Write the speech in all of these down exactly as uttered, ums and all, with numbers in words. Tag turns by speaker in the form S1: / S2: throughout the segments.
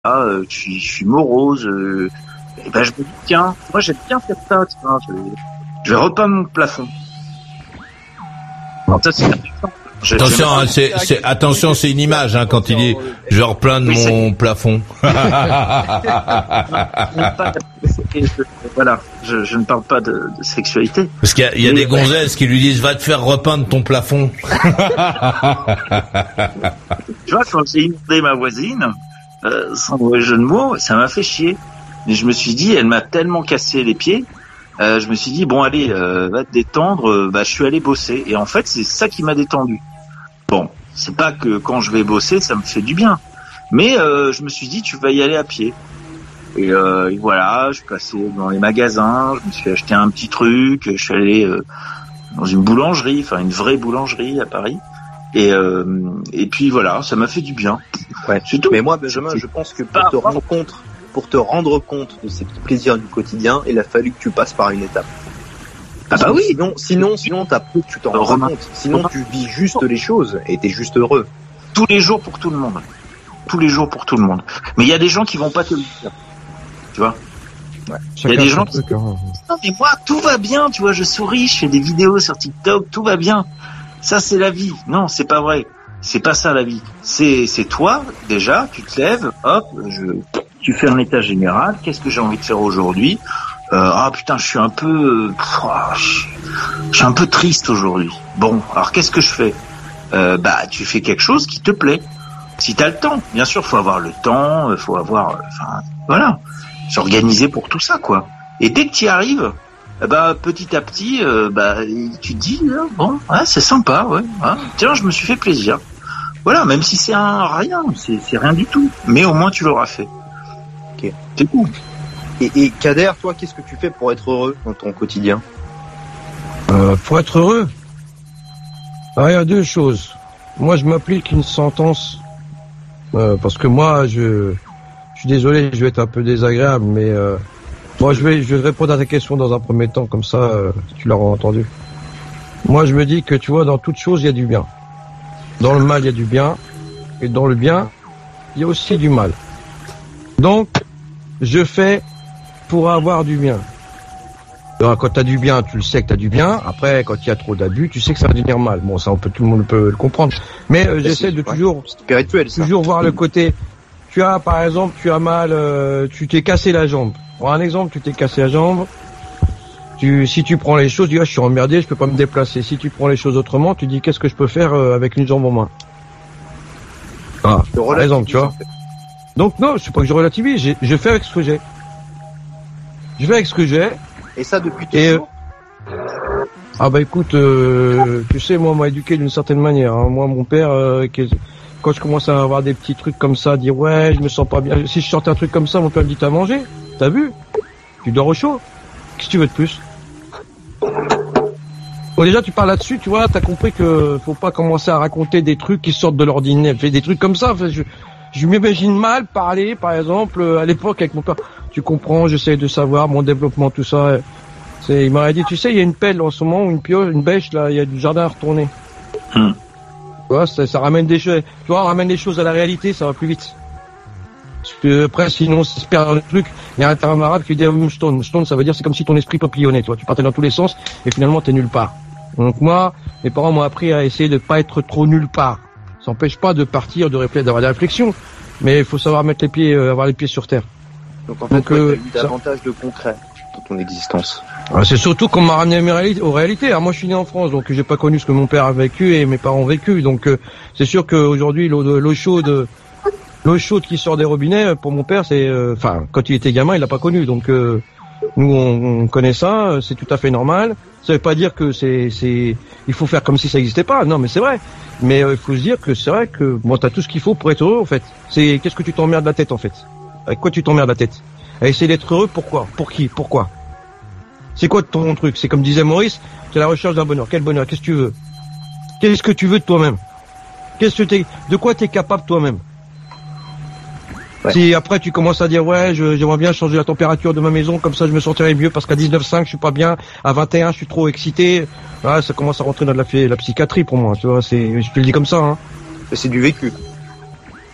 S1: euh, je suis, je suis morose. Euh, et ben je me dis tiens, moi j'aime bien faire ça. Tiens, je, je vais repeindre mon plafond. Alors ça c'est Je,
S2: attention, hein, c'est, c'est, attention, c'est une image, hein, quand il dit, je vais replaindre oui, mon c'est... plafond.
S1: Voilà, je, je ne parle pas de, de sexualité.
S2: Parce qu'il y a, il y a des gonzesses qui lui disent, va te faire repeindre ton plafond.
S1: Tu vois, quand j'ai inondé ma voisine, euh, sans mauvais jeu de mots, ça m'a fait chier. Mais je me suis dit, elle m'a tellement cassé les pieds. Euh, je me suis dit bon allez, euh, va te détendre. Euh, bah je suis allé bosser et en fait c'est ça qui m'a détendu. Bon, c'est pas que quand je vais bosser ça me fait du bien, mais euh, je me suis dit tu vas y aller à pied. Et, euh, et voilà, je suis passé dans les magasins, je me suis acheté un petit truc, je suis allé euh, dans une boulangerie, enfin une vraie boulangerie à Paris. Et euh, et puis voilà, ça m'a fait du bien.
S3: Ouais. C'est tout. Mais moi Benjamin, je pense que pour te rendre compte Pour te rendre compte de ces petits plaisirs du quotidien, il a fallu que tu passes par une étape.
S1: Ah bah oui.
S3: Sinon, sinon, sinon, t'as peu que tu t'en rends compte. Sinon, tu vis juste les choses et t'es juste heureux.
S1: Tous les jours pour tout le monde. Tous les jours pour tout le monde. Mais il y a des gens qui vont pas te le dire. Tu vois.
S3: Ouais.
S1: Il y a des gens qui disent, non mais moi tout va bien, tu vois, je souris, je fais des vidéos sur TikTok, tout va bien. Ça c'est la vie. Non, c'est pas vrai. C'est pas ça la vie. C'est c'est toi déjà, tu te lèves, hop, je tu fais un état général, qu'est-ce que j'ai envie de faire aujourd'hui ? euh, Ah putain, je suis un peu... Pff, je, je suis un peu triste aujourd'hui. Bon, alors qu'est-ce que je fais ? euh, Bah, tu fais quelque chose qui te plaît. Si t'as le temps. Bien sûr, faut avoir le temps, faut avoir... Enfin, voilà. S'organiser pour tout ça, quoi. Et dès que tu y arrives, bah, petit à petit, euh, bah, tu te dis, bon, ouais, c'est sympa, ouais. Hein, tiens, je me suis fait plaisir. Voilà, même si c'est un rien, c'est, c'est rien du tout. Mais au moins, tu l'auras fait.
S3: Okay.
S1: C'est cool.
S3: Et, et Kader, toi, qu'est-ce que tu fais pour être heureux dans ton quotidien ?
S4: euh, Pour être heureux, ah, il y a deux choses. Moi, je m'applique une sentence euh, parce que moi, je, je suis désolé, je vais être un peu désagréable, mais euh, moi, je vais, je vais répondre à ta question dans un premier temps, comme ça, euh, tu l'auras entendu. Moi, je me dis que tu vois, dans toute chose, il y a du bien. Dans le mal, il y a du bien, et dans le bien, il y a aussi du mal. Donc, je fais pour avoir du bien. Alors, quand t'as du bien, tu le sais que t'as du bien. Après, quand il y a trop d'abus, tu sais que ça va devenir mal. Bon, ça, on peut, tout le monde peut le comprendre. Mais euh, j'essaie de toujours,
S3: spirituel, ça.
S4: toujours voir le côté. Tu as, par exemple, tu as mal, euh, tu t'es cassé la jambe. Pour un exemple, tu t'es cassé la jambe. Tu, si tu prends les choses, tu dis, ah, je suis emmerdé, je peux pas me déplacer. Si tu prends les choses autrement, tu dis, qu'est-ce que je peux faire euh, avec une jambe en moins. Ah, par exemple, tu vois. Donc non, c'est pas que je relativise, je, je fais avec ce que j'ai. Je fais avec ce que j'ai.
S3: Et ça depuis toujours.
S4: Euh, ah bah écoute, euh, tu sais, moi on m'a éduqué d'une certaine manière. Hein. Moi, mon père, euh, quand je commence à avoir des petits trucs comme ça, dire ouais, je me sens pas bien. Si je sortais un truc comme ça, mon père me dit t'as mangé, t'as vu, tu dors au chaud. Qu'est-ce que tu veux de plus ? Bon, déjà tu parles là-dessus, tu vois, t'as compris que faut pas commencer à raconter des trucs qui sortent de l'ordinaire, fait des trucs comme ça. Fait, je, Je m'imagine mal parler, par exemple, à l'époque avec mon père. Tu comprends, j'essaie de savoir mon développement, tout ça. C'est, il m'aurait dit, tu sais, il y a une pelle en ce moment, une pioche, une bêche, là, il y a du jardin à retourner. Hmm. Tu vois, ça, ça ramène des choses, tu vois, on ramène les choses à la réalité, ça va plus vite. Parce que après, sinon, ça se perd dans le truc. Il y a un terme arabe qui dit stone. Stone, ça veut dire, c'est comme si ton esprit papillonnait, tu vois. Tu partais dans tous les sens, et finalement, t'es nulle part. Donc moi, mes parents m'ont appris à essayer de pas être trop nulle part. Ça n'empêche pas de partir, de réfléchir, d'avoir des réflexions, mais il faut savoir mettre les pieds, euh, avoir les pieds sur terre.
S3: Donc en fait, Donc, euh, tu as eu davantage de concret dans ton existence.
S4: Alors, c'est surtout qu'on m'a ramené aux réalités. Alors moi, je suis né en France, donc j'ai pas connu ce que mon père a vécu et mes parents ont vécu. Donc euh, c'est sûr qu'aujourd'hui, l'eau, l'eau chaude, l'eau chaude qui sort des robinets, pour mon père, c'est, enfin, euh, quand il était gamin, il l'a pas connu. Donc euh, nous, on, on connaît ça, c'est tout à fait normal. Ça veut pas dire que c'est, c'est, il faut faire comme si ça n'existait pas. Non, mais c'est vrai. Mais il euh, faut se dire que c'est vrai que bon, t'as tout ce qu'il faut pour être heureux en fait. C'est qu'est-ce que tu t'emmerdes la tête en fait. Avec quoi tu t'emmerdes la tête? À essayer d'être heureux, pourquoi? Pour qui? Pourquoi? C'est quoi ton truc? C'est comme disait Maurice, c'est la recherche d'un bonheur. Quel bonheur? Qu'est-ce que tu veux? Qu'est-ce que tu veux de toi-même? Qu'est-ce que t'es, de quoi t'es capable toi-même? Ouais. Si après tu commences à dire ouais, je, j'aimerais bien changer la température de ma maison, comme ça je me sentirais mieux parce qu'à dix-neuf virgule cinq je suis pas bien, à vingt et un je suis trop excité. Ouais, ça commence à rentrer dans la, la psychiatrie pour moi. Tu vois, c'est, je te le dis comme ça. Hein.
S3: C'est du vécu.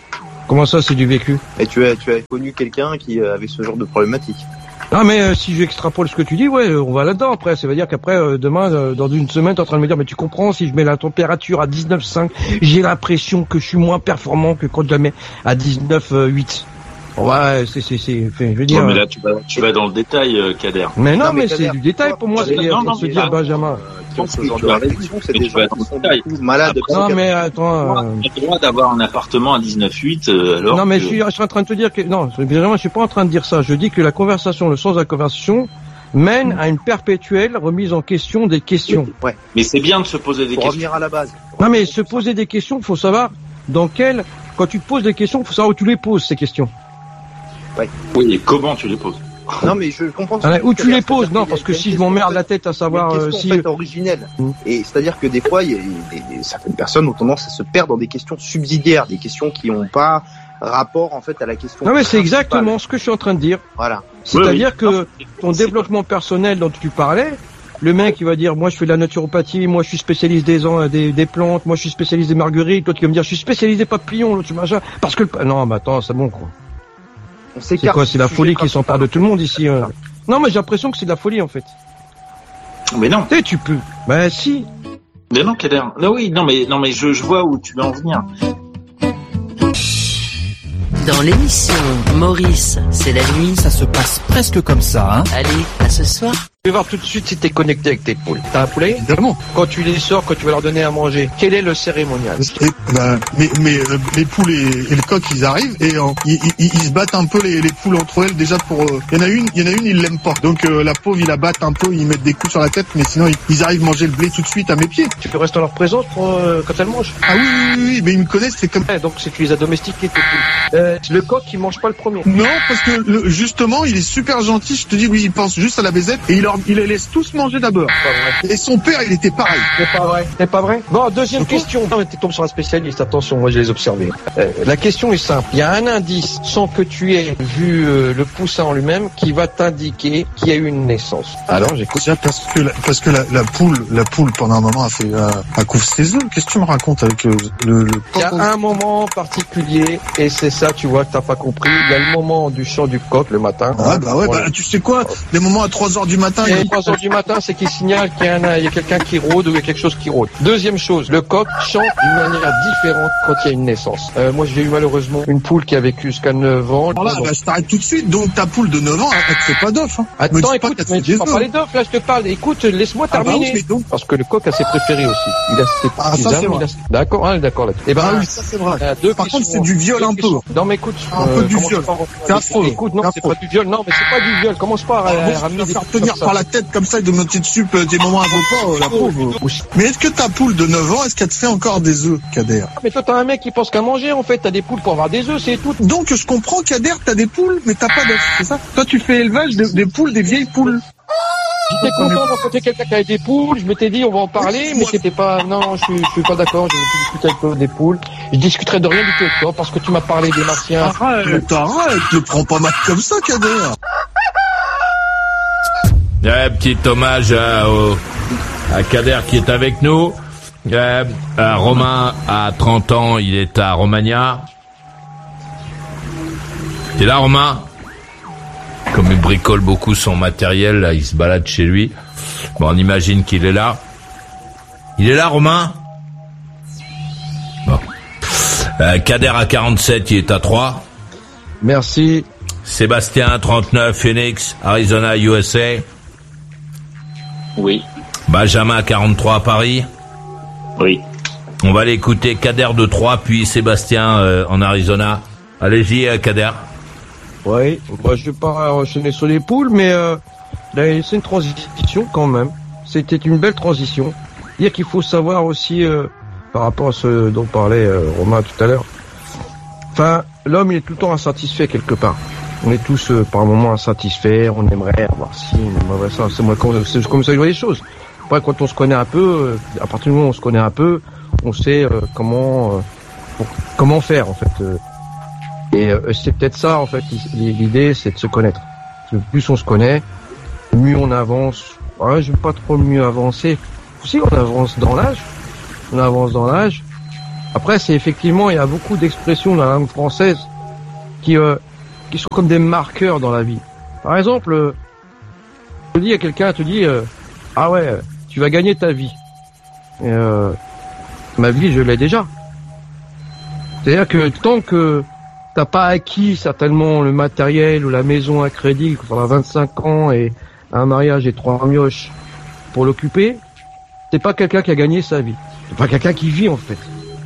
S4: Comment ça, c'est du vécu?
S3: Et tu as, tu as connu quelqu'un qui avait ce genre de problématique.
S4: Ah mais euh, si j'extrapole ce que tu dis, ouais, on va là-dedans après. Ça veut dire qu'après, euh, demain, euh, dans une semaine, t'es en train de me dire, mais tu comprends, si je mets la température à dix-neuf virgule cinq, j'ai l'impression que je suis moins performant que quand je la mets à dix-neuf virgule huit. Ouais, c'est, c'est, c'est, je veux dire.
S1: Non, mais là, tu vas, tu vas dans le détail, euh, Kader.
S4: Mais non,
S3: Non, mais
S4: mais
S3: Kader,
S4: c'est du détail pour moi,
S3: Kader,
S4: c'est
S1: non,
S4: pour
S1: non,
S4: se
S1: mais
S4: dire,
S1: là,
S4: Benjamin.
S3: Qui ont ce genre
S1: Tu
S3: de
S1: vas-
S3: réflexion, c'est
S1: mais
S3: des
S1: tu vas
S3: gens
S1: dans
S3: qui
S1: le
S3: sont
S1: détail.
S3: beaucoup malades.
S4: Non, mais attends. Euh...
S1: Tu as le droit d'avoir un appartement à dix-neuf virgule huit, euh, alors
S4: Non, mais
S1: que...
S4: je suis, je suis en train de te dire que, non, Benjamin, je suis pas en train de dire ça. Je dis que la conversation, le sens de la conversation, mène à une perpétuelle remise en question des questions.
S3: Ouais.
S1: Mais c'est bien de se poser des
S3: Pour
S1: questions.
S3: revenir à la base.
S4: Non, mais se poser des questions, faut savoir dans quel, quand tu te poses des questions, faut savoir où tu les poses, ces questions.
S1: Oui, et comment tu les poses?
S3: Non, mais je comprends.
S4: Ah, où
S3: que
S4: tu les
S3: c'est-à-dire
S4: poses,
S3: qu'il y
S4: non,
S3: a-
S4: parce que
S3: il y a
S4: si
S3: une
S4: je m'emmerde
S3: question,
S4: la tête à savoir
S3: il y a
S4: euh,
S3: une question,
S4: si.
S3: en fait, originelle.
S4: Mm.
S3: Et c'est-à-dire que des fois, il y a, des, des- certaines personnes ont tendance à se perdre dans des questions subsidiaires, des questions qui n'ont pas rapport en fait à la question.
S4: Non, mais c'est
S3: principale.
S4: exactement ce que je suis en train de dire.
S3: Voilà.
S4: C'est-à-dire
S1: Oui, oui.
S4: que ton développement personnel dont tu parlais, le mec il va dire moi je fais de la naturopathie, moi je suis spécialiste des, an- des des plantes, moi je suis spécialiste des marguerites, l'autre qui va me dire je suis spécialiste des papillons, l'autre machin, parce que le... non mais attends c'est bon quoi.
S3: On
S4: C'est
S3: s'écarte
S4: quoi, c'est
S3: du
S4: la
S3: sujet
S4: folie qui s'empare de tout le monde ici. euh.
S3: principal.
S4: Non mais j'ai l'impression que c'est de la folie en fait.
S1: Mais non,
S4: Tu sais tu peux. Ben si.
S1: mais non, Kader. Non, oui, non, mais, non, mais je, je vois où tu veux en venir.
S5: Dans l'émission Maurice, c'est la nuit.
S6: Ça se passe presque comme ça, hein.
S5: Allez, à ce soir.
S4: Tu vas voir tout de suite si t'es connecté avec tes poules. T'as un poulet?
S7: Évidemment.
S4: Quand tu les sors, quand tu vas leur donner à manger, quel est le cérémonial?
S7: Et, ben, mais mais euh, les poules et, et le coq, ils arrivent et euh, ils, ils, ils se battent un peu les, les poules entre elles déjà pour. euh, Il y en a une, il y en a une, ils l'aiment pas. Donc euh, la pauvre, ils la battent un peu, ils mettent des coups sur la tête, mais sinon ils, ils arrivent manger le blé tout de suite à mes pieds.
S4: Tu peux rester en leur présence pour, euh, quand elles mangent.
S7: Ah oui oui oui, oui mais ils me connaissent, c'est comme.
S4: Ouais, donc c'est tu les as domestiqués tes poules. Euh, le coq il mange pas le premier.
S7: Non, parce que le- justement, il est super gentil. Je te dis, oui, il pense juste à la baisette et il leur, il les laisse tous manger d'abord.
S4: Pas vrai.
S7: Et son père, il était pareil.
S4: C'est pas vrai. C'est pas vrai. Bon, deuxième
S7: C'est quoi
S4: question. Non, mais tu tombes sur un spécialiste. Attention, moi je les ai observés. Euh, la question est simple. Il y a un indice, sans que tu aies vu euh, le poussin en lui-même, qui va t'indiquer qu'il y a eu une naissance. Alors, j'écoute.
S7: C'est parce que la, parce que la, la poule, la poule pendant un moment a fait, a, a couvre ses œufs. Qu'est-ce que tu me racontes avec euh, le, le.
S4: Il y a un moment particulier, et c'est ça, tu vois, que t'as pas compris. Il y a le moment du chant du coq le matin.
S7: Ouais, bah ouais,
S4: Voilà.
S7: bah tu sais quoi, des moments à trois heures du matin.
S4: Et à
S7: il-
S4: trois heures du matin, c'est qu'il signale qu'il y a, un- il y a quelqu'un qui rôde ou il y a quelque chose qui rôde. Deuxième chose, le coq chante d'une manière différente quand il y a une naissance. Euh, moi, j'ai eu malheureusement une poule qui a vécu jusqu'à neuf ans.
S7: Voilà, bah, je t'arrête tout de suite. Donc ta poule de neuf ans, elle, elle te fait pas d'œuf. Hein. Me
S4: Attends,
S7: dis pas
S4: écoute,
S7: qu'elle te
S4: mais
S7: fait
S4: tu
S7: des
S4: vas
S7: œufs.
S4: parler d'œufs, là, je te parle. Écoute, laisse-moi
S7: Ah bah
S4: terminer.
S7: oui, mais donc.
S4: Parce que le coq a ses préférés aussi. Il a ses
S7: Ah,
S4: petits
S7: ça, c'est
S4: âmes,
S7: vrai.
S4: il a ses- D'accord, hein, d'accord là. Eh ben,
S7: Ah oui, ça c'est vrai.
S4: euh, deux
S7: Par
S4: questions.
S7: contre, c'est du viol
S4: Deux
S7: un peu.
S4: questions. Non, mais écoute,
S7: Un peu du
S4: commence
S7: viol.
S4: pas à-
S7: C'est affreux.
S4: Écoute, non,
S7: C'est
S4: c'est
S7: affreux.
S4: pas du viol. Non, mais c'est pas du viol. Commence pas à,
S7: Ah,
S4: à
S7: bon,
S4: ramener
S7: tu
S4: des
S7: vas faire
S4: trucs
S7: tenir
S4: comme ça.
S7: par la tête comme ça et de monter dessus euh, des moments à vos pas, euh, la pauvre. Mais est-ce que ta poule de neuf ans, est-ce qu'elle te fait encore des œufs, Kader?
S4: Mais toi, t'as un mec qui pense qu'à manger, en fait. T'as des poules pour avoir des œufs, c'est tout.
S7: Donc je comprends, Kader, t'as des poules, mais t'as pas d'œufs, c'est ça? Toi tu fais élevage de- des poules, des vieilles poules.
S4: J'étais content de rencontrer quelqu'un qui avait des poules. Je m'étais dit, on va en parler, mais c'était pas, non, je suis, je suis pas d'accord. Je vais plus discuter avec toi des poules. Je discuterai de rien du tout avec toi parce que tu m'as parlé des martiens.
S7: Arrête, arrête, te prends pas mal comme ça, Kader.
S2: Ouais, petit hommage à, au- à Kader qui est avec nous. Euh, euh, Romain a trente ans, il est à Romagna. T'es là, Romain? Comme il bricole beaucoup son matériel, là, il se balade chez lui. Bon, on imagine qu'il est là. Il est là, Romain? Bon. Euh, Kader à quarante-sept, il est à trois.
S4: Merci.
S2: Sébastien, trente-neuf, Phoenix, Arizona, U S A.
S1: Oui,
S2: Benjamin à quarante-trois à Paris.
S1: oui.
S2: On va l'écouter Kader de Troyes, puis Sébastien euh, en Arizona. Allez-y, euh, Kader.
S4: Oui. Moi, je vais pas enchaîner sur les poules, mais euh, là, c'est une transition quand même. C'était une belle transition. Dire qu'il faut savoir aussi, euh, par rapport à ce dont parlait euh, Romain tout à l'heure. Enfin, l'homme, il est tout le temps insatisfait quelque part. On est tous euh, par moments insatisfaits. On aimerait avoir ci, on aimerait ça. C'est moi, comme- c'est comme ça que je vois les choses. Après, quand on se connaît un peu, euh, à partir du moment où on se connaît un peu, on sait euh, comment euh, pour- comment faire en fait. euh. Et euh, c'est peut-être ça en fait. L'idée, c'est de se connaître. Plus on se connaît, mieux on avance. Ouais, je veux pas trop mieux avancer. Si on avance dans l'âge, on avance dans l'âge, Après, c'est effectivement, il y a beaucoup d'expressions dans la langue française qui, euh, qui sont comme des marqueurs dans la vie. Par exemple, euh, tu dis à quelqu'un, tu dis, euh, ah ouais, tu vas gagner ta vie. Et, euh, ma vie, je l'ai déjà. C'est-à-dire que tant que t'as pas acquis certainement le matériel ou la maison à crédit pendant vingt-cinq ans et un mariage et trois mioches pour l'occuper, c'est pas quelqu'un qui a gagné sa vie. C'est pas quelqu'un qui vit en fait.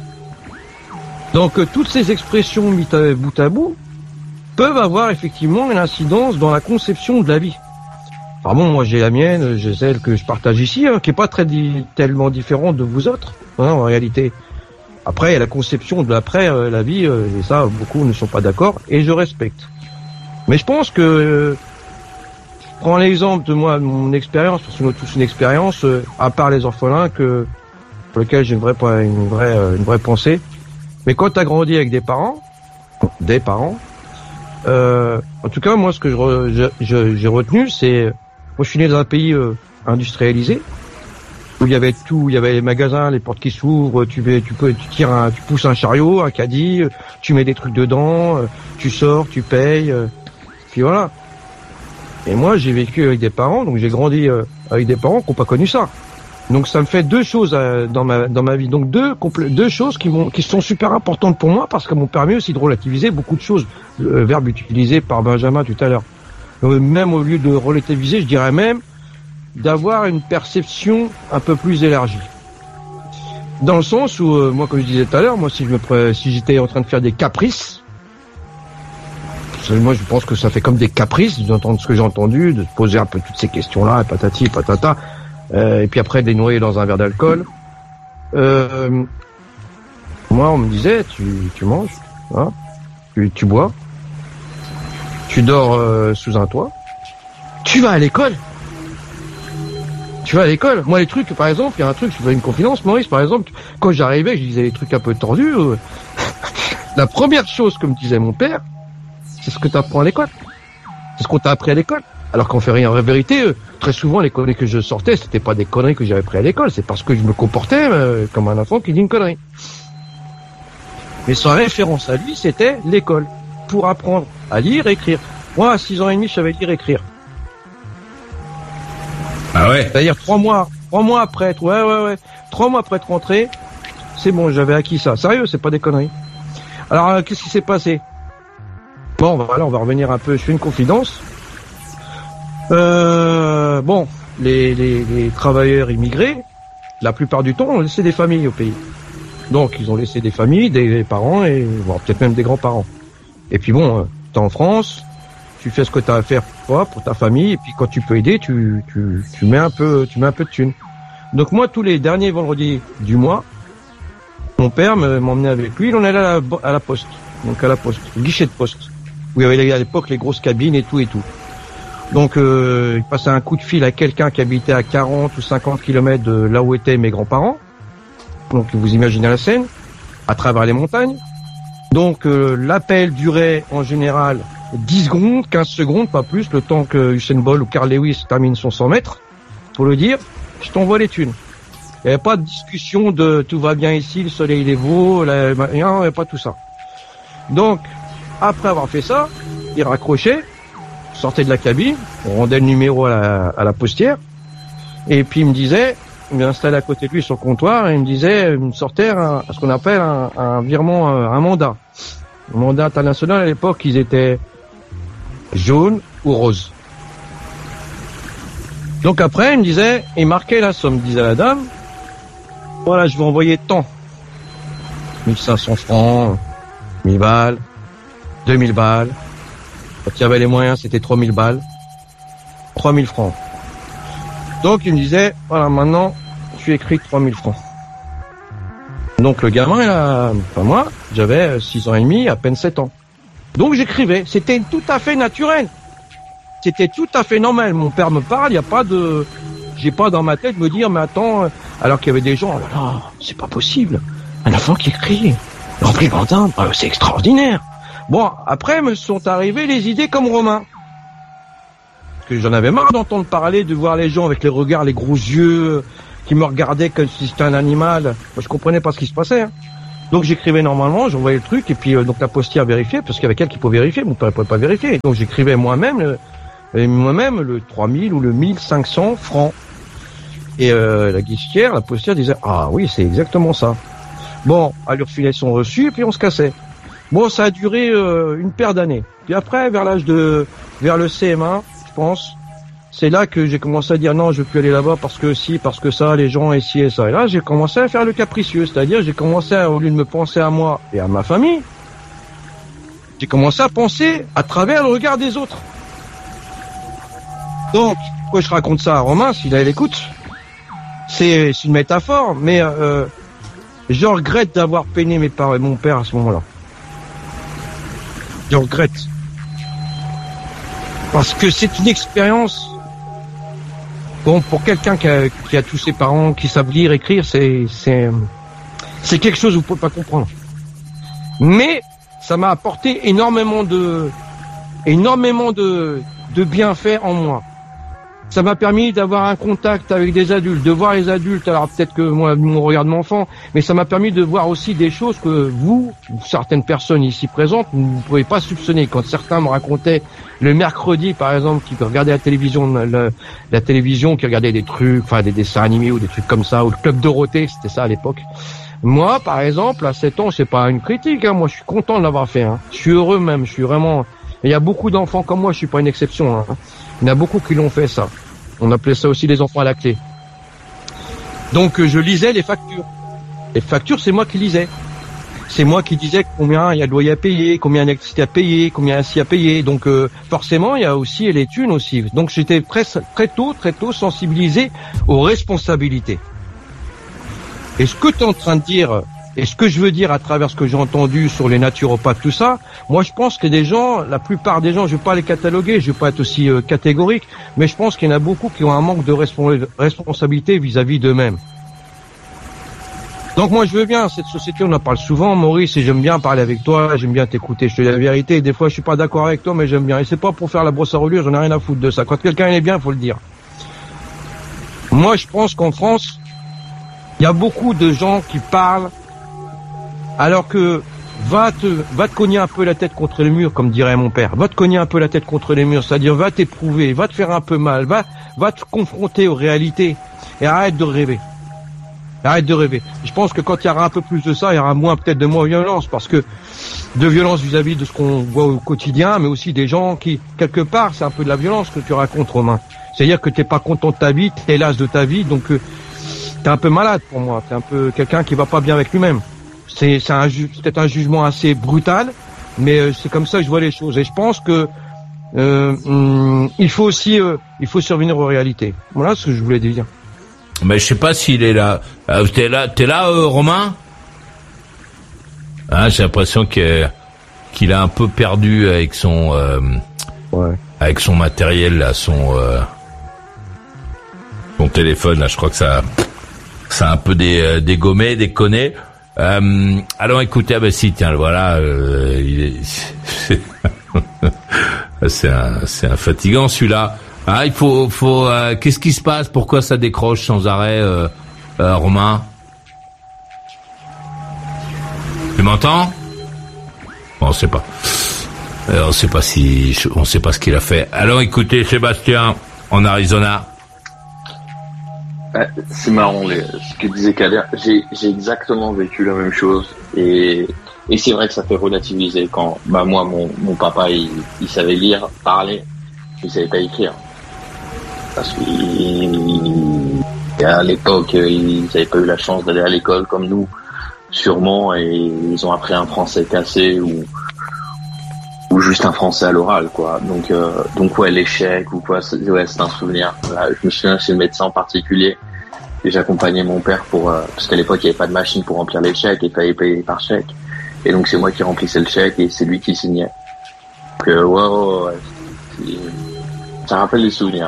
S4: Donc euh, toutes ces expressions mises à bout à bout peuvent avoir effectivement une incidence dans la conception de la vie. Enfin bon, moi j'ai la mienne, j'ai celle que je partage ici, hein, qui est pas très di- tellement différente de vous autres, hein, en réalité. Après, il y a la conception de l'après euh, la vie, euh, et ça, beaucoup ne sont pas d'accord, et je respecte. Mais je pense que, euh, je prends l'exemple de moi, de mon expérience, parce qu'on a tous une expérience, euh, à part les orphelins, que pour lesquels j'ai une vraie, une vraie, euh, une vraie pensée. Mais quand tu as grandi avec des parents, des parents, euh, en tout cas, moi, ce que je, re, je, je j'ai retenu, c'est, moi, je suis né dans un pays euh, industrialisé, où il y avait tout, il y avait les magasins, les portes qui s'ouvrent, tu vais, tu peux, tu tires un, tu pousses un chariot, un caddie, tu mets des trucs dedans, tu sors, tu payes, puis voilà. Et moi, j'ai vécu avec des parents, donc j'ai grandi avec des parents qui n'ont pas connu ça. Donc ça me fait deux choses dans ma dans ma vie, donc deux deux choses qui m'ont qui sont super importantes pour moi parce qu'elles m'ont permis aussi de relativiser beaucoup de choses, le verbe utilisé par Benjamin tout à l'heure. Même au lieu de relativiser, je dirais même d'avoir une perception un peu plus élargie. Dans le sens où, euh, moi, comme je disais tout à l'heure, moi, si je me pre... si j'étais en train de faire des caprices, moi, je pense que ça fait comme des caprices, d'entendre ce que j'ai entendu, de se poser un peu toutes ces questions-là, patati, patata, euh, et puis après, de les noyer dans un verre d'alcool. Euh, moi, on me disait, tu, tu manges, hein, tu, tu bois, tu dors euh, sous un toit, tu vas à l'école. Tu vas à l'école. Moi, les trucs, par exemple, il y a un truc, je fais une confidence, Maurice, par exemple, quand j'arrivais, je disais des trucs un peu tordus, euh, la première chose que me disait mon père, c'est ce que tu apprends à l'école. C'est ce qu'on t'a appris à l'école. Alors qu'en fait rien. En vérité, euh, très souvent, les conneries que je sortais, c'était pas des conneries que j'avais appris à l'école, c'est parce que je me comportais euh, comme un enfant qui dit une connerie. Mais sa référence à lui, c'était l'école. Pour apprendre à lire et écrire. Moi, à six ans et demi, je savais lire et écrire.
S2: Ah ouais.
S4: C'est-à-dire trois mois, trois mois après être, ouais, ouais, ouais, trois mois après être rentré, c'est bon, j'avais acquis ça. Sérieux, c'est pas des conneries. Alors, euh, qu'est-ce qui s'est passé? Bon, voilà, on va revenir un peu. Je fais une confidence. Euh, bon, les, les, les travailleurs immigrés, la plupart du temps, ont laissé des familles au pays. Donc, ils ont laissé des familles, des parents et bon, peut-être même des grands-parents. Et puis bon, euh, t'es en France. Tu fais ce que tu as à faire pour toi, pour ta famille, et puis quand tu peux aider, tu, tu, tu mets un peu, tu mets un peu de thunes. Donc moi, tous les derniers vendredis du mois, mon père m'emmenait avec lui, il en allait à la, à la poste, donc à la poste, guichet de poste, où il y avait à l'époque les grosses cabines et tout et tout. Donc euh, il passait un coup de fil à quelqu'un qui habitait à quarante ou cinquante kilomètres de là où étaient mes grands-parents. Donc vous imaginez la scène, à travers les montagnes. Donc euh, l'appel durait en général dix secondes, quinze secondes, pas plus, le temps que Usain Bolt ou Carl Lewis termine son cent mètres, pour le dire, je t'envoie les thunes. Il n'y avait pas de discussion de tout va bien ici, le soleil il est beau, la... non, il n'y avait pas tout ça. Donc, après avoir fait ça, il raccrochait, sortait de la cabine, on rendait le numéro à la, à la postière, et puis il me disait, il m'installait à côté de lui sur le comptoir, et il me disait, il me sortait un, ce qu'on appelle un, un virement, un mandat. Un mandat international, à l'époque, ils étaient jaune ou rose. Donc après, il me disait, il marquait la somme, disait la dame, voilà, je vais envoyer tant. mille cinq cents francs, mille balles, deux mille balles. Quand il y avait les moyens, c'était trois mille balles. trois mille francs. Donc il me disait, voilà, maintenant, tu écris trois mille francs. Donc le gamin, il a, enfin moi, j'avais six ans et demi, à peine sept ans. Donc j'écrivais, c'était tout à fait naturel. C'était tout à fait normal. Mon père me parle, il n'y a pas de... J'ai pas dans ma tête me dire, mais attends, alors qu'il y avait des gens, oh là là, c'est pas possible. Un enfant qui écrit, rempli de bandin, c'est extraordinaire. Bon, après me sont arrivées les idées comme Romain. Parce que j'en avais marre d'entendre parler, de voir les gens avec les regards, les gros yeux, qui me regardaient comme si c'était un animal. Moi, je comprenais pas ce qui se passait. Hein. Donc j'écrivais normalement, j'envoyais le truc, et puis euh, donc la postière vérifiait, parce qu'il y avait quelqu'un qui pouvait vérifier, mon père ne pouvait pas vérifier. Donc j'écrivais moi-même, le, et moi-même le trois mille ou le mille cinq cents francs. Et euh, la guichetière, la postière disait « Ah oui, c'est exactement ça ». Bon, elle lui refilait son reçu, et puis on se cassait. Bon, ça a duré euh, une paire d'années. Puis après, vers l'âge de... vers le C M un, je pense, c'est là que j'ai commencé à dire « Non, je veux plus aller là-bas parce que si, parce que ça, les gens, et ci et ça ». Et là, j'ai commencé à faire le capricieux, c'est-à-dire j'ai commencé, à, au lieu de me penser à moi et à ma famille, j'ai commencé à penser à travers le regard des autres. Donc, pourquoi je raconte ça à Romain, s'il a l'écoute? C'est, c'est une métaphore, mais euh, je regrette d'avoir peiné mes parents et mon père à ce moment-là. Je regrette. Parce que c'est une expérience. Bon, pour quelqu'un qui a, qui a tous ses parents qui savent lire, écrire, c'est, c'est, c'est quelque chose que vous pouvez pas comprendre. Mais ça m'a apporté énormément de, énormément de, de bienfaits en moi. Ça m'a permis d'avoir un contact avec des adultes, de voir les adultes. Alors peut-être que moi, on regarde mon enfant, mais ça m'a permis de voir aussi des choses que vous, certaines personnes ici présentes, vous ne pouvez pas soupçonner. Quand certains me racontaient le mercredi, par exemple, qui regardaient la télévision, la, la télévision, qui regardaient des trucs, enfin des dessins animés ou des trucs comme ça, ou le Club Dorothée, c'était ça à l'époque. Moi, par exemple, à sept ans, c'est pas une critique. Hein, moi, je suis content de l'avoir fait. Hein. Je suis heureux même. Je suis vraiment. Il y a beaucoup d'enfants comme moi. Je suis pas une exception. Hein. Il y en a beaucoup qui l'ont fait, ça. On appelait ça aussi les enfants à la clé. Donc, euh, je lisais les factures. Les factures, c'est moi qui lisais. C'est moi qui disais combien il y a de loyer à payer, combien d'électricité à payer, combien ainsi à payer. Donc, euh, forcément, il y a aussi les thunes aussi. Donc, j'étais très, très tôt, très tôt sensibilisé aux responsabilités. Et ce que tu es en train de dire, et ce que je veux dire à travers ce que j'ai entendu sur les naturopathes, tout ça, moi je pense que des gens, la plupart des gens, je vais pas les cataloguer, je vais pas être aussi euh, catégorique, mais je pense qu'il y en a beaucoup qui ont un manque de respons- responsabilité vis-à-vis d'eux-mêmes. Donc moi je veux bien, cette société on en parle souvent, Maurice, et j'aime bien parler avec toi, j'aime bien t'écouter, je te dis la vérité, des fois je suis pas d'accord avec toi, mais j'aime bien, et c'est pas pour faire la brosse à relure, j'en ai rien à foutre de ça. Quand quelqu'un est bien, faut le dire. Moi je pense qu'en France, il y a beaucoup de gens qui parlent alors que va te va te cogner un peu la tête contre le mur, comme dirait mon père. Va te cogner un peu la tête contre les murs, c'est-à-dire va t'éprouver, va te faire un peu mal, va va te confronter aux réalités et arrête de rêver. Arrête de rêver. Je pense que quand il y aura un peu plus de ça, il y aura moins peut-être de moins violence, parce que de violence vis-à-vis de ce qu'on voit au quotidien, mais aussi des gens qui, quelque part, c'est un peu de la violence que tu racontes, Romain. C'est-à-dire que t'es pas content de ta vie, t'es las de ta vie, donc euh, t'es un peu malade pour moi. T'es un peu quelqu'un qui va pas bien avec lui-même. C'est, c'est un ju- peut-être un jugement assez brutal, mais euh, c'est comme ça que je vois les choses. Et je pense que euh, hum, il faut aussi, euh, il faut survenir aux réalités. Voilà ce que je voulais dire.
S2: Mais je sais pas s'il est là. Euh, t'es là, t'es là, euh, Romain? Hein, j'ai l'impression que qu'il a un peu perdu avec son, euh,
S4: ouais. avec
S2: son matériel là, son, euh, son téléphone là. Je crois que ça, ça a un peu des, euh, dégommé, déconné. Euh, alors écoutez, ah ben si, tiens, voilà, euh, il est, c'est un, c'est un fatigant celui-là. Ah, il faut, faut. Euh, qu'est-ce qui se passe? Pourquoi ça décroche sans arrêt, euh, euh, Romain? Tu m'entends? Bon, on sait pas. Euh, on sait pas si, on sait pas ce qu'il a fait. Alors, écoutez, Sébastien, en Arizona.
S8: Ouais, c'est marrant, les, ce que disait Kader. J'ai, j'ai exactement vécu la même chose, et et c'est vrai que ça fait relativiser quand, bah moi, mon mon papa, il, il savait lire, parler, il savait pas écrire. Parce qu'à l'époque, ils n'avaient pas eu la chance d'aller à l'école comme nous, sûrement, et ils ont appris un français cassé ou ou juste un français à l'oral, quoi. Donc, euh, donc ouais, l'échec ou quoi, c'est, ouais, c'est un souvenir. Là, je me souviens chez le médecin en particulier, et j'accompagnais mon père pour euh, parce qu'à l'époque il n'y avait pas de machine pour remplir les chèques, et il fallait payer par chèque. Et donc c'est moi qui remplissais le chèque et c'est lui qui signait. Donc euh, ouais, ouais, ouais, c'est, ça rappelle les souvenirs.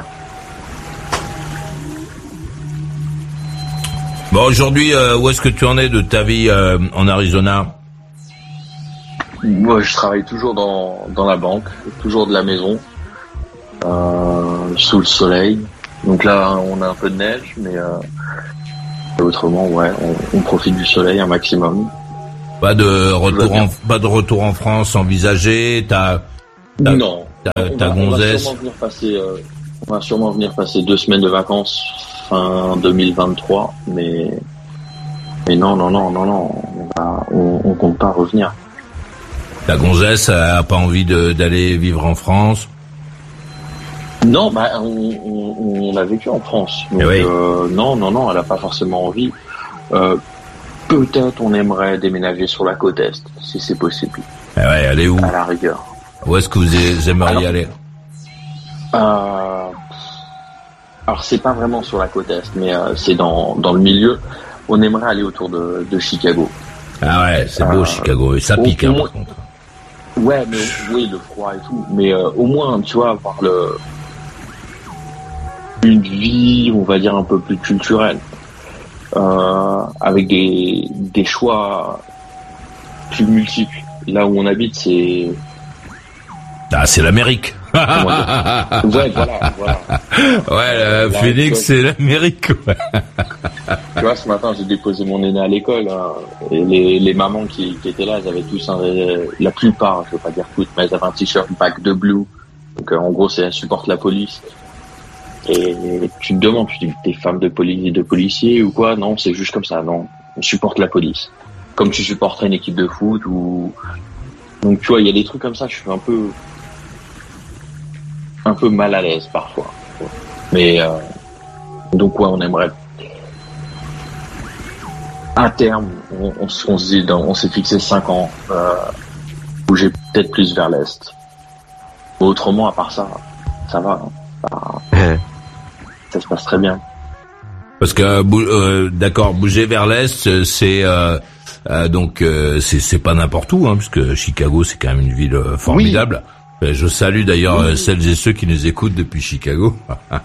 S2: Bon, aujourd'hui, euh, où est-ce que tu en es de ta vie euh, en Arizona?
S8: Moi, je travaille toujours dans dans la banque, toujours de la maison, euh, sous le soleil. Donc là, on a un peu de neige, mais euh, autrement, ouais, on, on profite du soleil un maximum.
S2: Pas de retour en, pas de retour en France envisagé. T'as, t'as
S8: non.
S2: Ta,
S8: on,
S2: ta
S8: va,
S2: gonzesse.
S8: on va sûrement venir passer, euh, on va sûrement venir passer deux semaines de vacances fin deux mille vingt-trois, mais mais non, non, non, non, non, on, va, on, on compte pas revenir.
S2: Ta gonzesse a pas envie de, d'aller vivre en France?
S8: Non, bah on, on, on a vécu en France. Donc,
S2: oui.
S8: euh, non, non, non, elle a pas forcément envie. Euh, peut-être on aimerait déménager sur la côte est, si c'est possible.
S2: Eh ouais, allez où?
S8: À la rigueur.
S2: Où est-ce que vous aimeriez alors, aller?
S8: euh, Alors c'est pas vraiment sur la côte est, mais euh, c'est dans dans le milieu. On aimerait aller autour de, de Chicago.
S2: Ah ouais, c'est beau euh, Chicago, et ça pique, hein, par contre.
S8: Ouais, mais oui, le froid et tout. Mais euh, au moins, tu vois, avoir le une vie, on va dire un peu plus culturelle, euh, avec des des choix plus multiples. Là où on habite, c'est
S2: ah, c'est l'Amérique.
S8: Ouais, voilà, voilà.
S2: Ouais, euh, là, Phoenix, c'est l'Amérique. Ouais.
S8: Tu vois, ce matin, j'ai déposé mon aîné à l'école. Hein, et les, les mamans qui, qui étaient là, elles avaient tous, un, la plupart, je veux pas dire toutes, mais elles avaient un t-shirt Back the Blue. Donc, euh, en gros, c'est elles supportent la police. Et, et tu te demandes, tu dis, t'es femme de police, de policier ou quoi? Non, c'est juste comme ça. Non, on supporte la police. Comme tu supporterais une équipe de foot ou. Donc, tu vois, il y a des trucs comme ça. Je suis un peu. un peu mal à l'aise parfois. Mais euh, donc ouais, on aimerait à terme, on, on, on se dit, dans, on s'est fixé cinq ans, euh, bouger peut-être plus vers l'est. Autrement, à part ça, ça va. Hein. Ça, ça se passe très bien.
S2: Parce que euh, d'accord, bouger vers l'est, c'est euh, euh, donc euh, c'est c'est pas n'importe où, hein, parce que Chicago, c'est quand même une ville formidable. Oui. Je salue d'ailleurs oui. celles et ceux qui nous écoutent depuis Chicago.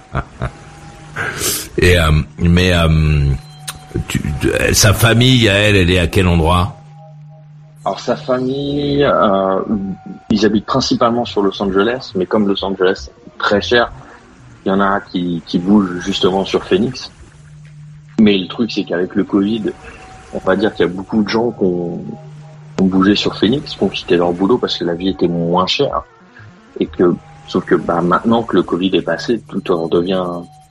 S2: Et euh, mais euh, tu, sa famille, elle, elle est à quel endroit?
S8: Alors sa famille, euh, ils habitent principalement sur Los Angeles, mais comme Los Angeles est très cher, il y en a qui, qui bougent justement sur Phoenix. Mais le truc, c'est qu'avec le Covid, on va dire qu'il y a beaucoup de gens qui ont, qui ont bougé sur Phoenix, qui ont quitté leur boulot parce que la vie était moins chère. Et que, sauf que bah, maintenant que le Covid est passé, tout redevient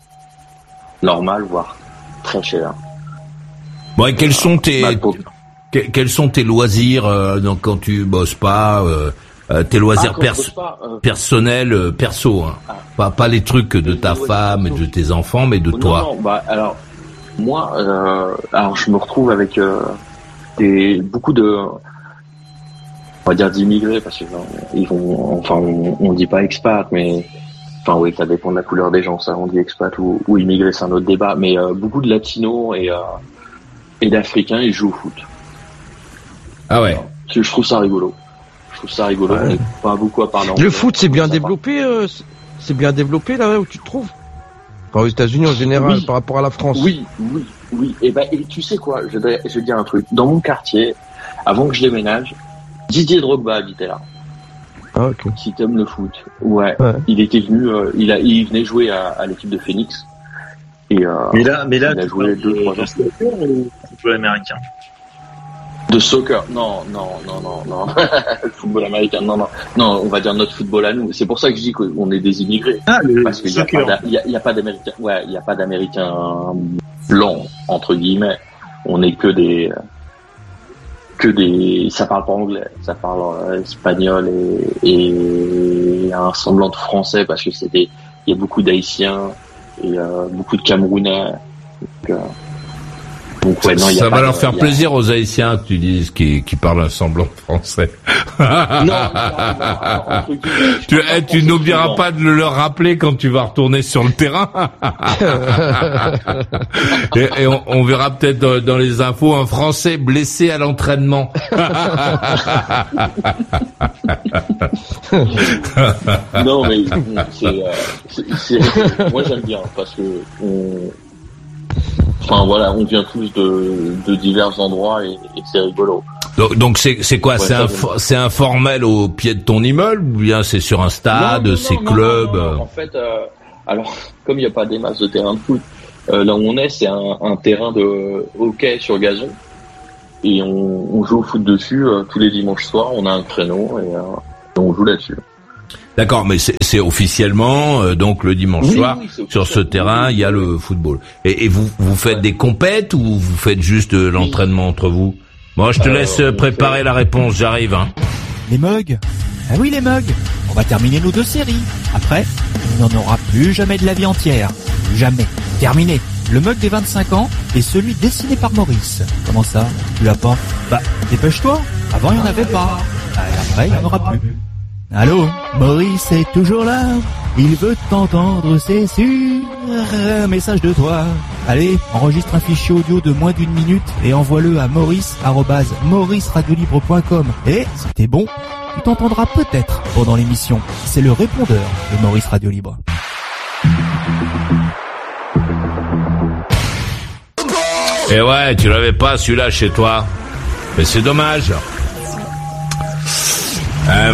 S8: normal, voire très cher.
S2: Bon, et quels sont tes bah, pour... quels sont tes loisirs euh, donc quand tu bosses pas, euh, euh, tes loisirs ah, perso- pas, euh... personnels, euh, perso, hein. Ah. Pas pas les trucs de ta femme et de tes enfants, mais de
S8: non,
S2: toi.
S8: Non, bah alors moi, euh, alors je me retrouve avec euh, des beaucoup de on va dire d'immigrés parce que non, ils vont, enfin, on, on dit pas expat, mais enfin oui, ça dépend de la couleur des gens, ça, on dit expat ou, ou immigré, c'est un autre débat, mais euh, beaucoup de latinos et euh, et d'Africains, ils jouent au foot.
S2: Ah ouais.
S8: Je, je trouve ça rigolo. Je trouve ça rigolo. Ouais. On n'est pas beaucoup à parler.
S4: Le foot, c'est bien développé, euh, c'est bien développé là où tu te trouves. Enfin, aux États-Unis en général, oui. Par rapport à la France.
S8: Oui, oui, oui. Et ben, et tu sais quoi, je vais, je vais te dire un truc. Dans mon quartier, avant que je déménage, Didier Drogba habitait là.
S4: Ah, ok.
S8: Si t'aimes le foot. Ouais. ouais. Il était venu, euh, il a, il venait jouer à, à l'équipe de Phoenix. Et, euh,
S1: mais là, mais là,
S8: il a joué deux, trois ans.
S1: Ou football américain?
S8: De soccer. Non, non, non, non, non. Le football américain. Non, non. Non, on va dire notre football à nous. C'est pour ça que je dis qu'on est des immigrés.
S1: Ah, le
S8: Parce qu'il n'y a, a, a pas d'Américains, ouais, il n'y a pas d'Américains blancs, entre guillemets. On est que des, que des, ça parle pas anglais, ça parle euh, espagnol et, et un semblant de français parce que c'est des, il y a beaucoup d'Haïtiens et euh, beaucoup de Camerounais. Donc, euh, donc ouais, non,
S2: ça
S8: y a
S2: va
S8: pas
S2: leur
S8: de,
S2: faire
S8: a...
S2: plaisir aux Haïtiens que tu dises qui, qui parlent un semblant de français.
S8: non, non, non, non,
S2: tu, eh, tu n'oublieras pas de le leur rappeler quand tu vas retourner sur le terrain. et, et on, on verra peut-être dans, dans les infos un Français blessé à l'entraînement.
S8: non, mais c'est, euh, c'est, c'est, moi j'aime bien parce que on, enfin voilà, on vient tous de, de divers endroits et, et c'est rigolo.
S2: Donc, donc c'est, c'est quoi, ouais, c'est, un, c'est informel au pied de ton immeuble ou bien c'est sur un stade, non, non, c'est non, club
S8: non, non, non. En fait, euh, alors comme il n'y a pas des masses de terrain de foot, euh, là où on est, c'est un, un terrain de hockey sur gazon. et on, on joue au foot dessus euh, tous les dimanches soirs. On a un créneau et, euh, et on joue là-dessus.
S2: D'accord, mais c'est, c'est officiellement euh, donc le dimanche
S8: Oui,
S2: soir
S8: oui,
S2: sur ce terrain, il y a le football. Et, et vous vous faites des compètes ou vous faites juste de l'entraînement entre vous? Moi, je te
S8: Euh,
S2: laisse
S8: on
S2: préparer
S8: fait-
S2: la réponse, j'arrive. Hein.
S6: Les mugs. Ah oui, les mugs. On va terminer nos deux séries. Après, on n'en aura plus jamais de la vie entière. Plus jamais. Terminé. Le mug des vingt-cinq ans et celui dessiné par Maurice. Comment ça? Tu l'as pas? Bah, dépêche-toi. Avant, il n'y en avait pas. Ah, et après, il n'y en aura plus. Allô? Maurice est toujours là. Il veut t'entendre, c'est sûr. Un message de toi. Allez, enregistre un fichier audio de moins d'une minute et envoie-le à maurice arobase maurice radio libre point com. Et, si t'es bon, tu t'entendras peut-être pendant l'émission. C'est le répondeur de Maurice Radio Libre.
S2: Et ouais, tu l'avais pas celui-là chez toi. Mais c'est dommage. Euh...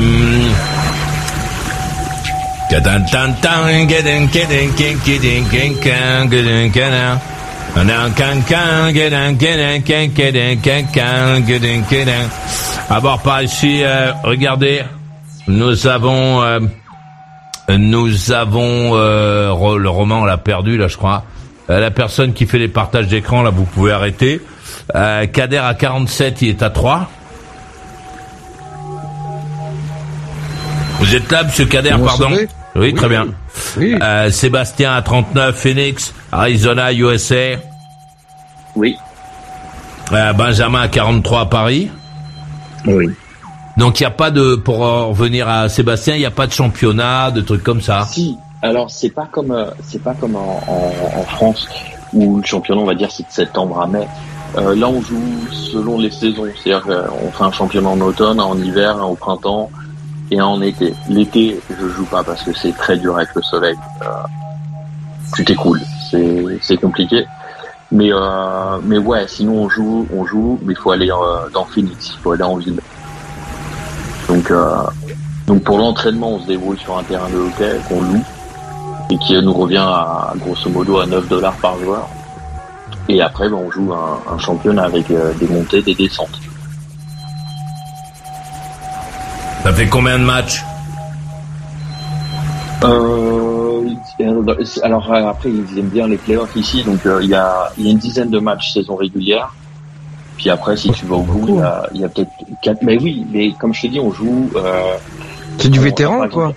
S2: À bord par ici, euh, regardez, nous avons, euh, nous avons euh, re- le roman, on l'a perdu là, je crois. Euh, la personne qui fait les partages d'écran, là, vous pouvez arrêter. Euh, Kader à quarante-sept, il est à trois. Vous êtes là, monsieur Kader,
S4: Vous
S2: pardon?
S4: recevez?
S2: Oui,
S4: Oui.
S2: très bien.
S4: Oui.
S2: Euh, Sébastien à trente-neuf, Phoenix, Arizona, U S A.
S8: Oui.
S2: Euh, Benjamin à quarante-trois à Paris.
S3: Oui.
S2: Donc il n'y a pas de, pour euh, revenir à Sébastien, il n'y a pas de championnat, de trucs comme ça.
S8: Si. Alors c'est pas comme euh, c'est pas comme en, en, en France où le championnat on va dire c'est de septembre à mai. Euh, là on joue selon les saisons, c'est-à-dire qu'on fait un championnat en automne, en hiver, un au printemps et un en été. L'été je joue pas parce que c'est très dur avec le soleil. Euh, tu t'écoules, c'est c'est compliqué. Mais euh, mais ouais, sinon on joue on joue, mais il faut aller euh, dans Phoenix, il faut aller en ville. Donc euh, donc pour l'entraînement on se débrouille sur un terrain de hockey qu'on loue et qui nous revient à grosso modo à neuf dollars par joueur. Et après, ben, on joue un, un championnat avec euh, des montées, des descentes.
S2: Ça fait combien de matchs?
S8: Euh, alors euh, après, ils aiment bien les playoffs ici, donc euh, il y a, il y a une dizaine de matchs saison régulière. Puis après, si tu vas au bout, il y a, il y a peut-être quatre. Mais oui, mais comme je t'ai dit, on joue. Euh,
S4: C'est du
S8: on-
S4: vétéran,
S8: par
S4: quoi.
S8: exemple-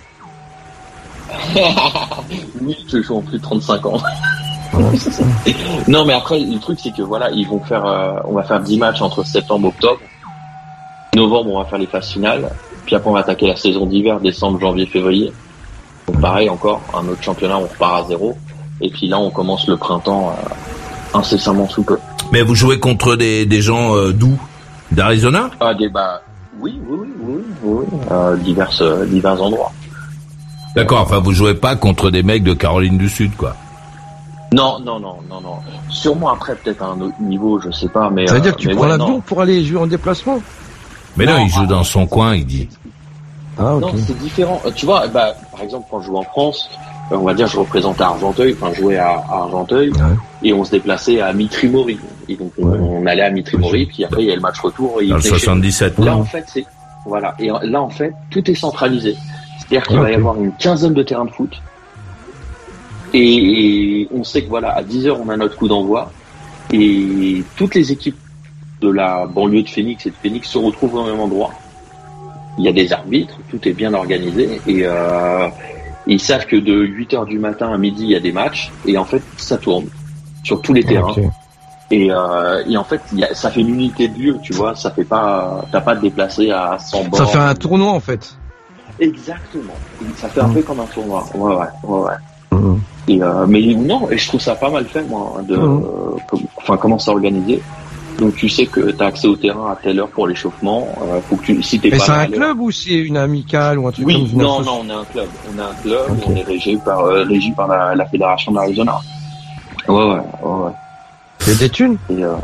S8: Oui, je joue en plus de trente-cinq ans. Non, mais après, le truc, c'est que voilà, ils vont faire, euh, on va faire dix matchs entre septembre et octobre. Novembre, on va faire les phases finales. Puis après, on va attaquer la saison d'hiver, décembre, janvier, février. Donc pareil, encore, un autre championnat, on repart à zéro. Et puis là, on commence le printemps euh, incessamment sous peu.
S2: Mais vous jouez contre des, des gens euh, d'où? D'Arizona?
S8: Ah, des, bah, oui, oui, oui, oui, oui, oui. Euh, divers, euh, divers endroits.
S2: D'accord, enfin vous jouez pas contre des mecs de Caroline du Sud, quoi.
S8: Non, non, non, non, non. Sûrement après, peut-être à un autre niveau, je sais pas, mais.
S4: Ça veut
S8: euh,
S4: dire que tu
S8: mais
S4: prends
S8: ouais,
S4: l'avion
S8: non.
S4: pour aller jouer en déplacement?
S2: Mais non,
S8: Non,
S2: il joue
S8: ah,
S2: dans son coin, il dit.
S4: Ah, ok.
S8: Non, c'est différent. Euh, Tu vois, bah, par exemple, quand je joue en France, euh, on va dire, je représentais Argenteuil, enfin, je jouais à, à Argenteuil,
S4: Ouais.
S8: et on se déplaçait à Mitry-Mory. Et donc, on,
S4: Ouais.
S8: on allait à Mitry-Mory, puis après, il y a le match retour. Et il
S2: Dans le
S8: venait chez nous.
S2: soixante-dix-sept.
S8: Là, en fait, c'est, voilà. Et là, en fait, tout est centralisé. C'est-à-dire qu'il
S4: Ah,
S8: va y
S4: ok.
S8: avoir une quinzaine de terrains de foot. Et, et on sait que voilà, à dix heures, on a notre coup d'envoi. Et toutes les équipes de la banlieue de Phoenix et de Phoenix se retrouvent au même endroit. Il y a des arbitres, tout est bien organisé. Et, euh, ils savent que de huit heures du matin à midi, il y a des matchs. Et en fait, ça tourne sur tous les terrains.
S4: Ok.
S8: Et, euh, et en fait, il y a, ça fait une unité de lieu, tu vois. Ça fait pas, t'as pas de déplacer à cent bornes.
S4: Ça fait un tournoi, en fait.
S8: Exactement. Ça fait un
S4: Mmh.
S8: peu comme un tournoi. Ouais, ouais, ouais, ouais.
S4: Mhm.
S8: Et euh, mais non, et je trouve ça pas mal fait, moi, de,
S4: Mmh.
S8: euh, comme- enfin, comment c'est organisé. Donc tu sais que t'as accès au terrain à telle heure pour l'échauffement. Euh, faut que tu, si t'es
S4: Mais
S8: pas
S4: c'est
S8: là à
S4: un
S8: l'heure-
S4: club ou c'est une amicale ou un truc comme
S8: Oui,
S4: une
S8: non,
S4: associ-
S8: non, on est un club. On est un club.
S4: Ok.
S8: Et on est régi par, euh, régi par la, la fédération d'Arizona. Ouais, ouais, ouais, ouais.
S4: Il y a des thunes?
S8: Et, euh...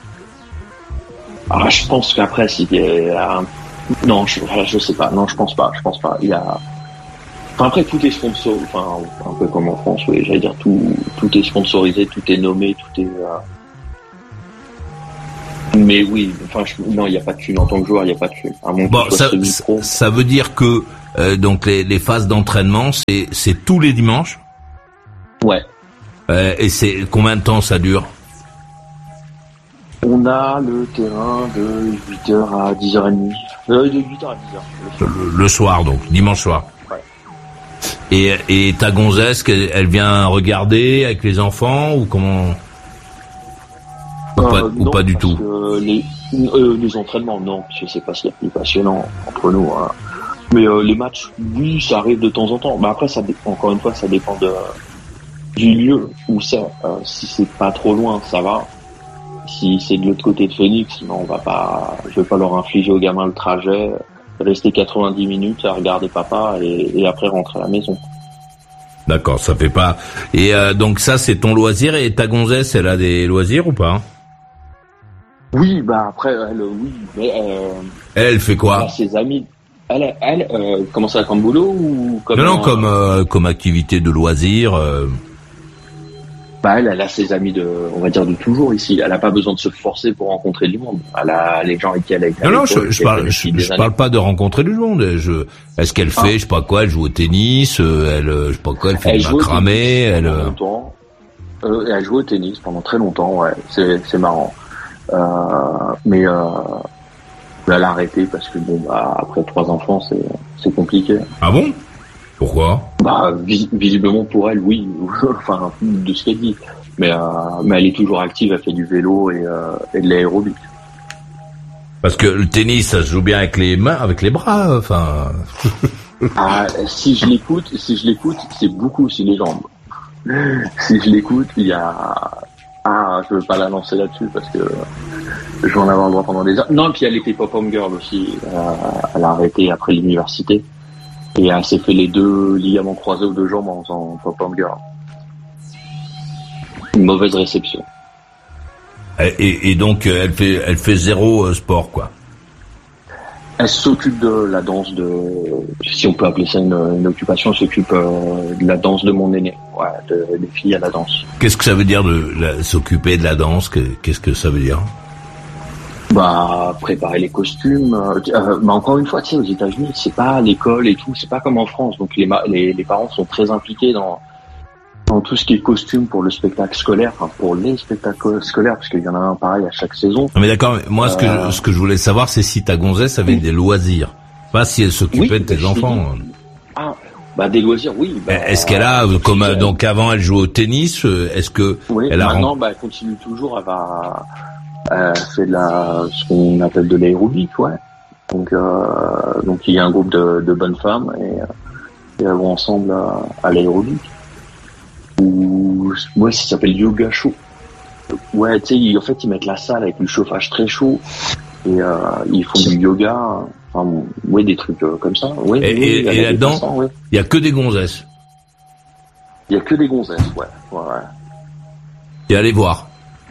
S8: ah, je pense qu'après, s'il y a un... Non, je, je sais pas. Non, je pense pas. Je pense pas. Il y a... Enfin, après, tout est sponsor... Enfin, un peu comme en France, oui. J'allais dire, tout, tout est sponsorisé, tout est nommé, tout est... Euh... Mais oui, enfin, je, non, il n'y a pas de thune en tant que joueur, il n'y a pas de thune.
S2: Bon, ça, ça veut dire que euh, donc les, les phases d'entraînement, c'est c'est tous les dimanches.
S8: Ouais.
S2: Euh, et c'est combien de temps ça dure?
S8: On a le terrain de huit heures à dix heures trente. Euh, de huit heures à dix heures.
S2: Le, le soir, donc, dimanche soir.
S8: Ouais.
S2: Et, et ta gonzesse, elle, elle vient regarder avec les enfants ou comment? Ou
S8: euh,
S2: pas,
S8: non,
S2: ou pas du tout?
S8: Les, euh, les entraînements, non, parce que c'est pas ce qu'il y a de plus passionnant entre nous. Hein. Mais euh, les matchs, oui, ça arrive de temps en temps. Mais après, ça dépend, encore une fois, ça dépend de, du lieu où c'est. Euh, si c'est pas trop loin, ça va. Si c'est de l'autre côté de Phoenix, non, on va pas, je vais pas leur infliger aux gamins le trajet, rester quatre-vingt-dix minutes à regarder papa et, et après rentrer à la maison.
S2: D'accord, ça fait pas. Et euh, donc ça, c'est ton loisir. Et ta gonzesse, elle a des loisirs ou pas?
S8: Oui, bah après, elle, oui, mais euh,
S2: elle, elle fait quoi?
S8: Elle a ses amis. Elle, elle, euh, comment ça, comme boulot ou comme?
S2: Non, non,
S8: un,
S2: comme euh, comme activité de loisir. Euh...
S8: Bah elle, elle a ses amis de, on va dire de toujours ici. Elle a pas besoin de se forcer pour rencontrer du monde. Elle a les gens avec qui elle a été.
S2: Non, non, je, je parle, je, je parle pas de rencontrer du monde. Je, est-ce qu'elle fait, ah. je sais pas quoi, elle joue au tennis, elle, je sais pas quoi, elle fait elle du macramé, elle.
S8: Longtemps. Euh, elle joue au tennis pendant très longtemps, ouais. C'est, c'est marrant. Euh, mais euh, elle a arrêté parce que bon, bah après trois enfants, c'est, c'est compliqué.
S2: Ah bon? Pourquoi?
S8: Bah vis- visiblement pour elle, oui. Enfin, de ce qu'elle dit. Mais euh, mais elle est toujours active. Elle fait du vélo et, euh, et de l'aérobic.
S2: Parce que le tennis, ça se joue bien avec les mains, avec les bras. Enfin.
S8: Ah, si je l'écoute, si je l'écoute, c'est beaucoup aussi les jambes. Si je l'écoute, il y a. Ah, je veux pas la lancer là-dessus parce que je vais en avoir le droit pendant des heures. Non, puis elle était pop-up girl aussi. Euh, elle a arrêté après l'université. Et elle s'est fait les deux ligaments croisés aux deux jambes en faisant pop-up girl. Une mauvaise réception.
S2: Et, et, et donc, elle fait, elle fait zéro sport, quoi.
S8: Elle s'occupe de la danse de, si on peut appeler ça une, une occupation, elle s'occupe euh, de la danse de mon aîné. Ouais, de, des filles à la danse.
S2: Qu'est-ce que ça veut dire de la, s'occuper de la danse? Qu'est-ce que ça veut dire?
S8: Bah, préparer les costumes. Euh, mais encore une fois, tu sais, aux États-Unis, c'est pas l'école et tout, c'est pas comme en France. Donc les, les, les parents sont très impliqués dans, dans tout ce qui est costume pour le spectacle scolaire, enfin pour les spectacles scolaires, parce qu'il y en a un pareil à chaque saison.
S2: Mais d'accord, moi, ce que euh... je, ce que je voulais savoir, c'est si ta gonzesse avait oui. des loisirs, pas si elle s'occupait oui, de tes enfants.
S8: Ah, bah des loisirs, oui. Bah,
S2: est-ce qu'elle a, euh, comme euh, donc avant, elle jouait au tennis, est-ce que
S8: oui,
S2: elle a
S8: maintenant, rem... bah, elle continue toujours, elle va. Elle fait de la, ce qu'on appelle de l'aérobic, ouais. Donc, euh, donc il y a un groupe de, de bonnes femmes et, et elles vont ensemble à, à l'aérobic. Ou, ouais, ça s'appelle yoga chaud. Ouais, tu sais, en fait, ils mettent la salle avec le chauffage très chaud et euh, ils font du yoga, enfin, ouais, des trucs euh, comme ça. Ouais,
S2: et,
S8: ouais,
S2: et, et là-dedans, il ouais. y a que des gonzesses.
S8: Il y a que des gonzesses, ouais, ouais, ouais.
S2: Et allez voir.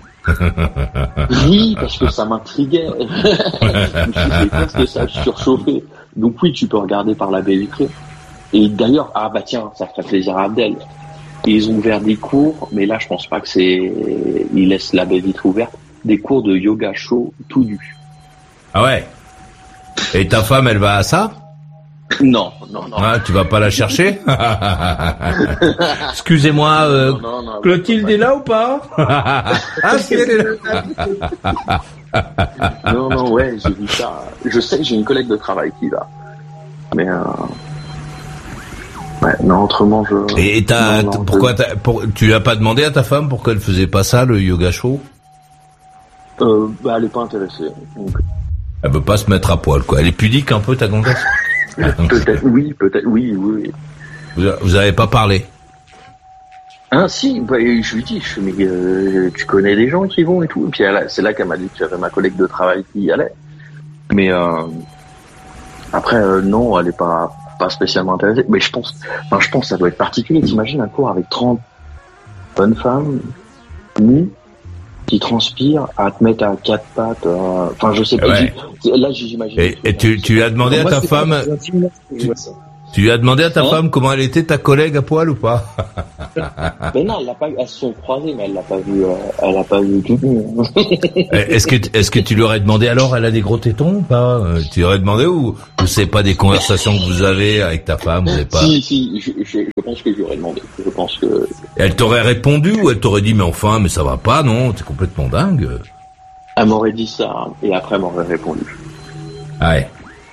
S8: Oui, parce que ça m'intriguait. Je me suis que ça surchauffait. Donc oui, tu peux regarder par la baie vitrée. Et d'ailleurs, ah bah tiens, ça ferait plaisir à Abdel. Et ils ont ouvert des cours, mais là je pense pas que c'est, ils laissent la baie vitrée ouverte. Des cours de yoga chaud tout nu.
S2: Ah ouais. Et ta femme, elle va à ça?
S8: Non, non, non.
S2: Ah, tu vas pas la chercher? Excusez-moi, euh, non, non, non, Clotilde est là ou pas? Ah, si elle est là.
S8: Non, non, ouais, j'ai vu ça. Je sais que j'ai une collègue de travail qui va. Mais, euh... ouais, non, autrement, je...
S2: Et t'as, non, non, pourquoi t'as, pour, tu as pas demandé à ta femme pourquoi elle faisait pas ça, le yoga chaud?
S8: Euh, bah, elle est pas intéressée. Donc...
S2: Elle veut pas se mettre à poil, quoi. Elle est pudique un peu, ta gonzesse?
S8: Peut-être, oui, peut-être, oui, oui.
S2: Vous, vous avez pas parlé?
S8: Ah, si, bah, je lui dis, je mais euh, tu connais des gens qui vont et tout. Et puis elle, c'est là qu'elle m'a dit que j'avais ma collègue de travail qui y allait. Mais euh, après, euh, non, elle est pas pas spécialement intéressée. Mais je pense, enfin, je pense que ça doit être particulier. T'imagines un cours avec trente bonnes femmes nues qui transpirent à te mettre à quatre pattes. Euh, enfin, je sais pas.
S2: Ouais.
S8: Là, j'imagine.
S2: Et, et tu, tu as demandé à ta femme. Tu, Tu lui as demandé à ta hein femme comment elle était, ta collègue à poil ou pas?
S8: Mais non, elle l'a pas, elles se sont croisées, mais elle l'a pas vu, euh, elle l'a pas vu tout nu.
S2: Est-ce que, est-ce que tu lui aurais demandé alors, elle a des gros tétons ou pas? Tu lui aurais demandé ou, ou c'est pas des conversations que vous avez avec ta femme, vous avez pas?
S8: Si, si, je, je, je pense que je lui aurais demandé. Je pense que.
S2: Elle t'aurait répondu ou elle t'aurait dit, mais enfin, mais ça va pas, non? T'es complètement dingue.
S8: Elle m'aurait dit ça, et après elle m'aurait répondu.
S2: Ouais.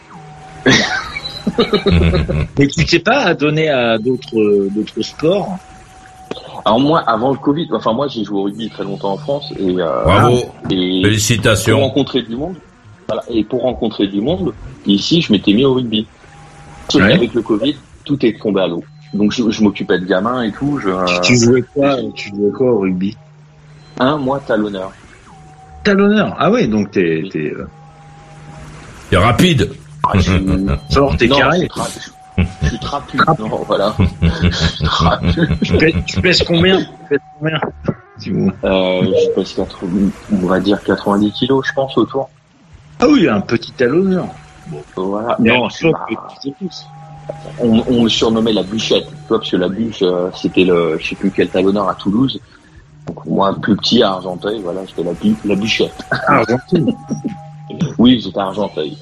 S1: Mais tu t'es pas adonné à d'autres d'autres sports?
S8: Alors moi, avant le Covid, enfin moi j'ai joué au rugby très longtemps en France et euh,
S2: bravo,
S8: et
S2: félicitations.
S8: Pour rencontrer du monde, voilà, et pour rencontrer du monde, ici je m'étais mis au rugby. Sauf ouais. Avec le Covid, tout est tombé à l'eau. Donc je, je m'occupais de gamins et tout. Je,
S1: tu jouais quoi Tu jouais quoi au rugby?
S8: Un mois talonneur.
S1: Talonneur. Ah ouais, donc t'es t'es. Euh...
S2: T'es rapide.
S8: Ah, je...
S1: Fort, t'es carré.
S8: Je suis trapu. Non, voilà.
S1: tu, pèses, tu pèses combien Tu pèses combien
S8: euh, Je pèse quatre-vingts, on va dire quatre-vingt-dix kilos, je pense, autour.
S1: Ah oui, un petit talonneur.
S8: Bon, voilà. Non, je suis pas... on, on me surnommait la bûchette, tu vois, parce que la bûche, euh, c'était le, je sais plus quel talonneur à Toulouse. Donc moi, plus petit à Argenteuil, voilà, j'étais la, bu... la bûchette.
S1: Ah, Argenteuil.
S8: Oui, j'étais à Argenteuil.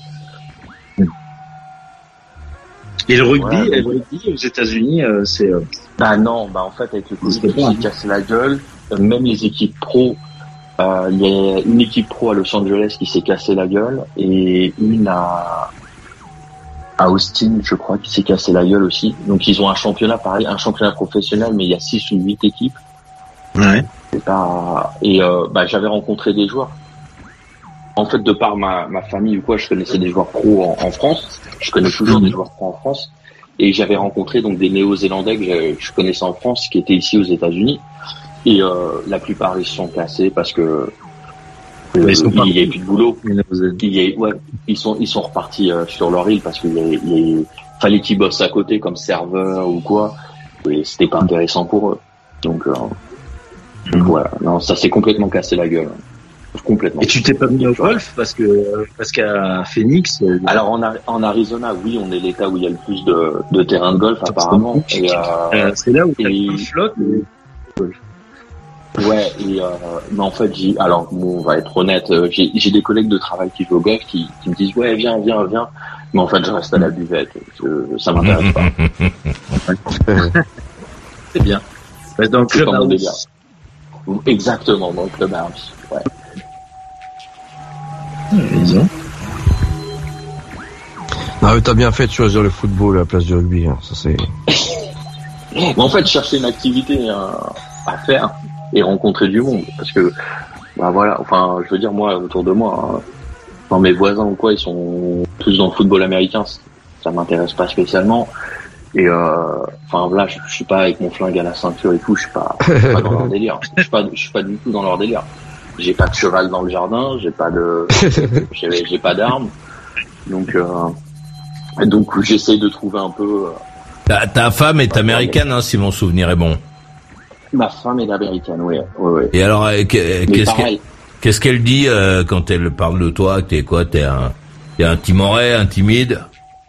S1: Et le rugby,
S8: ouais,
S1: et le rugby aux États-Unis, euh, c'est. Euh...
S8: Bah non, bah en fait avec le Covid, il s'est cassé la gueule. Euh, même les équipes pro, euh, il y a une équipe pro à Los Angeles qui s'est cassé la gueule et une à à Austin, je crois, qui s'est cassé la gueule aussi. Donc ils ont un championnat pareil, un championnat professionnel, mais il y a six ou huit équipes.
S1: Ouais.
S8: C'est pas... Et euh, bah j'avais rencontré des joueurs. En fait, de par ma, ma famille ou quoi, je connaissais des joueurs pro en, en France. Je connais toujours des joueurs pro en France. Et j'avais rencontré donc des Néo-Zélandais que je, je connaissais en France, qui étaient ici aux États-Unis. Et euh, la plupart, ils se sont cassés parce que euh, il n'y a plus de boulot. Il y a, ouais, ils sont ils sont repartis euh, sur leur île parce qu'il y a, il y a, fallait qu'ils bossent à côté comme serveur ou quoi. Et c'était pas intéressant pour eux. Donc, euh, donc voilà. Non, ça s'est complètement cassé la gueule. Complètement.
S1: Et tu t'es pas mis au golf parce que parce qu'à Phoenix. Euh,
S8: Alors en, en Arizona, oui, on est l'État où il y a le plus de, de terrains de golf apparemment. Et, euh,
S1: euh, c'est là où
S8: il y a
S1: une flotte. Et...
S8: Ouais. Et euh, mais en fait, j'ai. Alors bon, on va être honnête. J'ai, j'ai des collègues de travail qui jouent au golf qui, qui me disent ouais, viens, viens, viens. Mais en fait, je reste à la buvette. Je, ça m'intéresse pas.
S1: C'est bien. Dans le club house.
S8: Exactement, dans le club house. Ouais.
S4: Mmh. Non, mais t'as bien fait de choisir le football à la place du rugby, hein. Ça c'est.
S8: Mais en fait, chercher une activité hein, à faire et rencontrer du monde, parce que bah voilà, enfin, je veux dire moi autour de moi, hein, dans mes voisins ou quoi, ils sont tous dans le football américain, ça m'intéresse pas spécialement. Et euh, enfin là, je, je suis pas avec mon flingue à la ceinture et tout, je suis pas, je suis pas dans leur délire. Je suis pas, je suis pas du tout dans leur délire. J'ai pas de cheval dans le jardin, j'ai pas de, j'ai, j'ai pas d'armes, donc euh, donc j'essaye de trouver un peu. Euh,
S2: ta, ta femme est américaine, hein, si mon souvenir est bon.
S8: Ma femme est américaine, oui, oui, oui.
S2: Et alors, euh, qu'est-ce qu'elle, qu'est-ce qu'elle dit euh, quand elle parle de toi? T'es quoi? T'es un, t'es un timoré, un timide?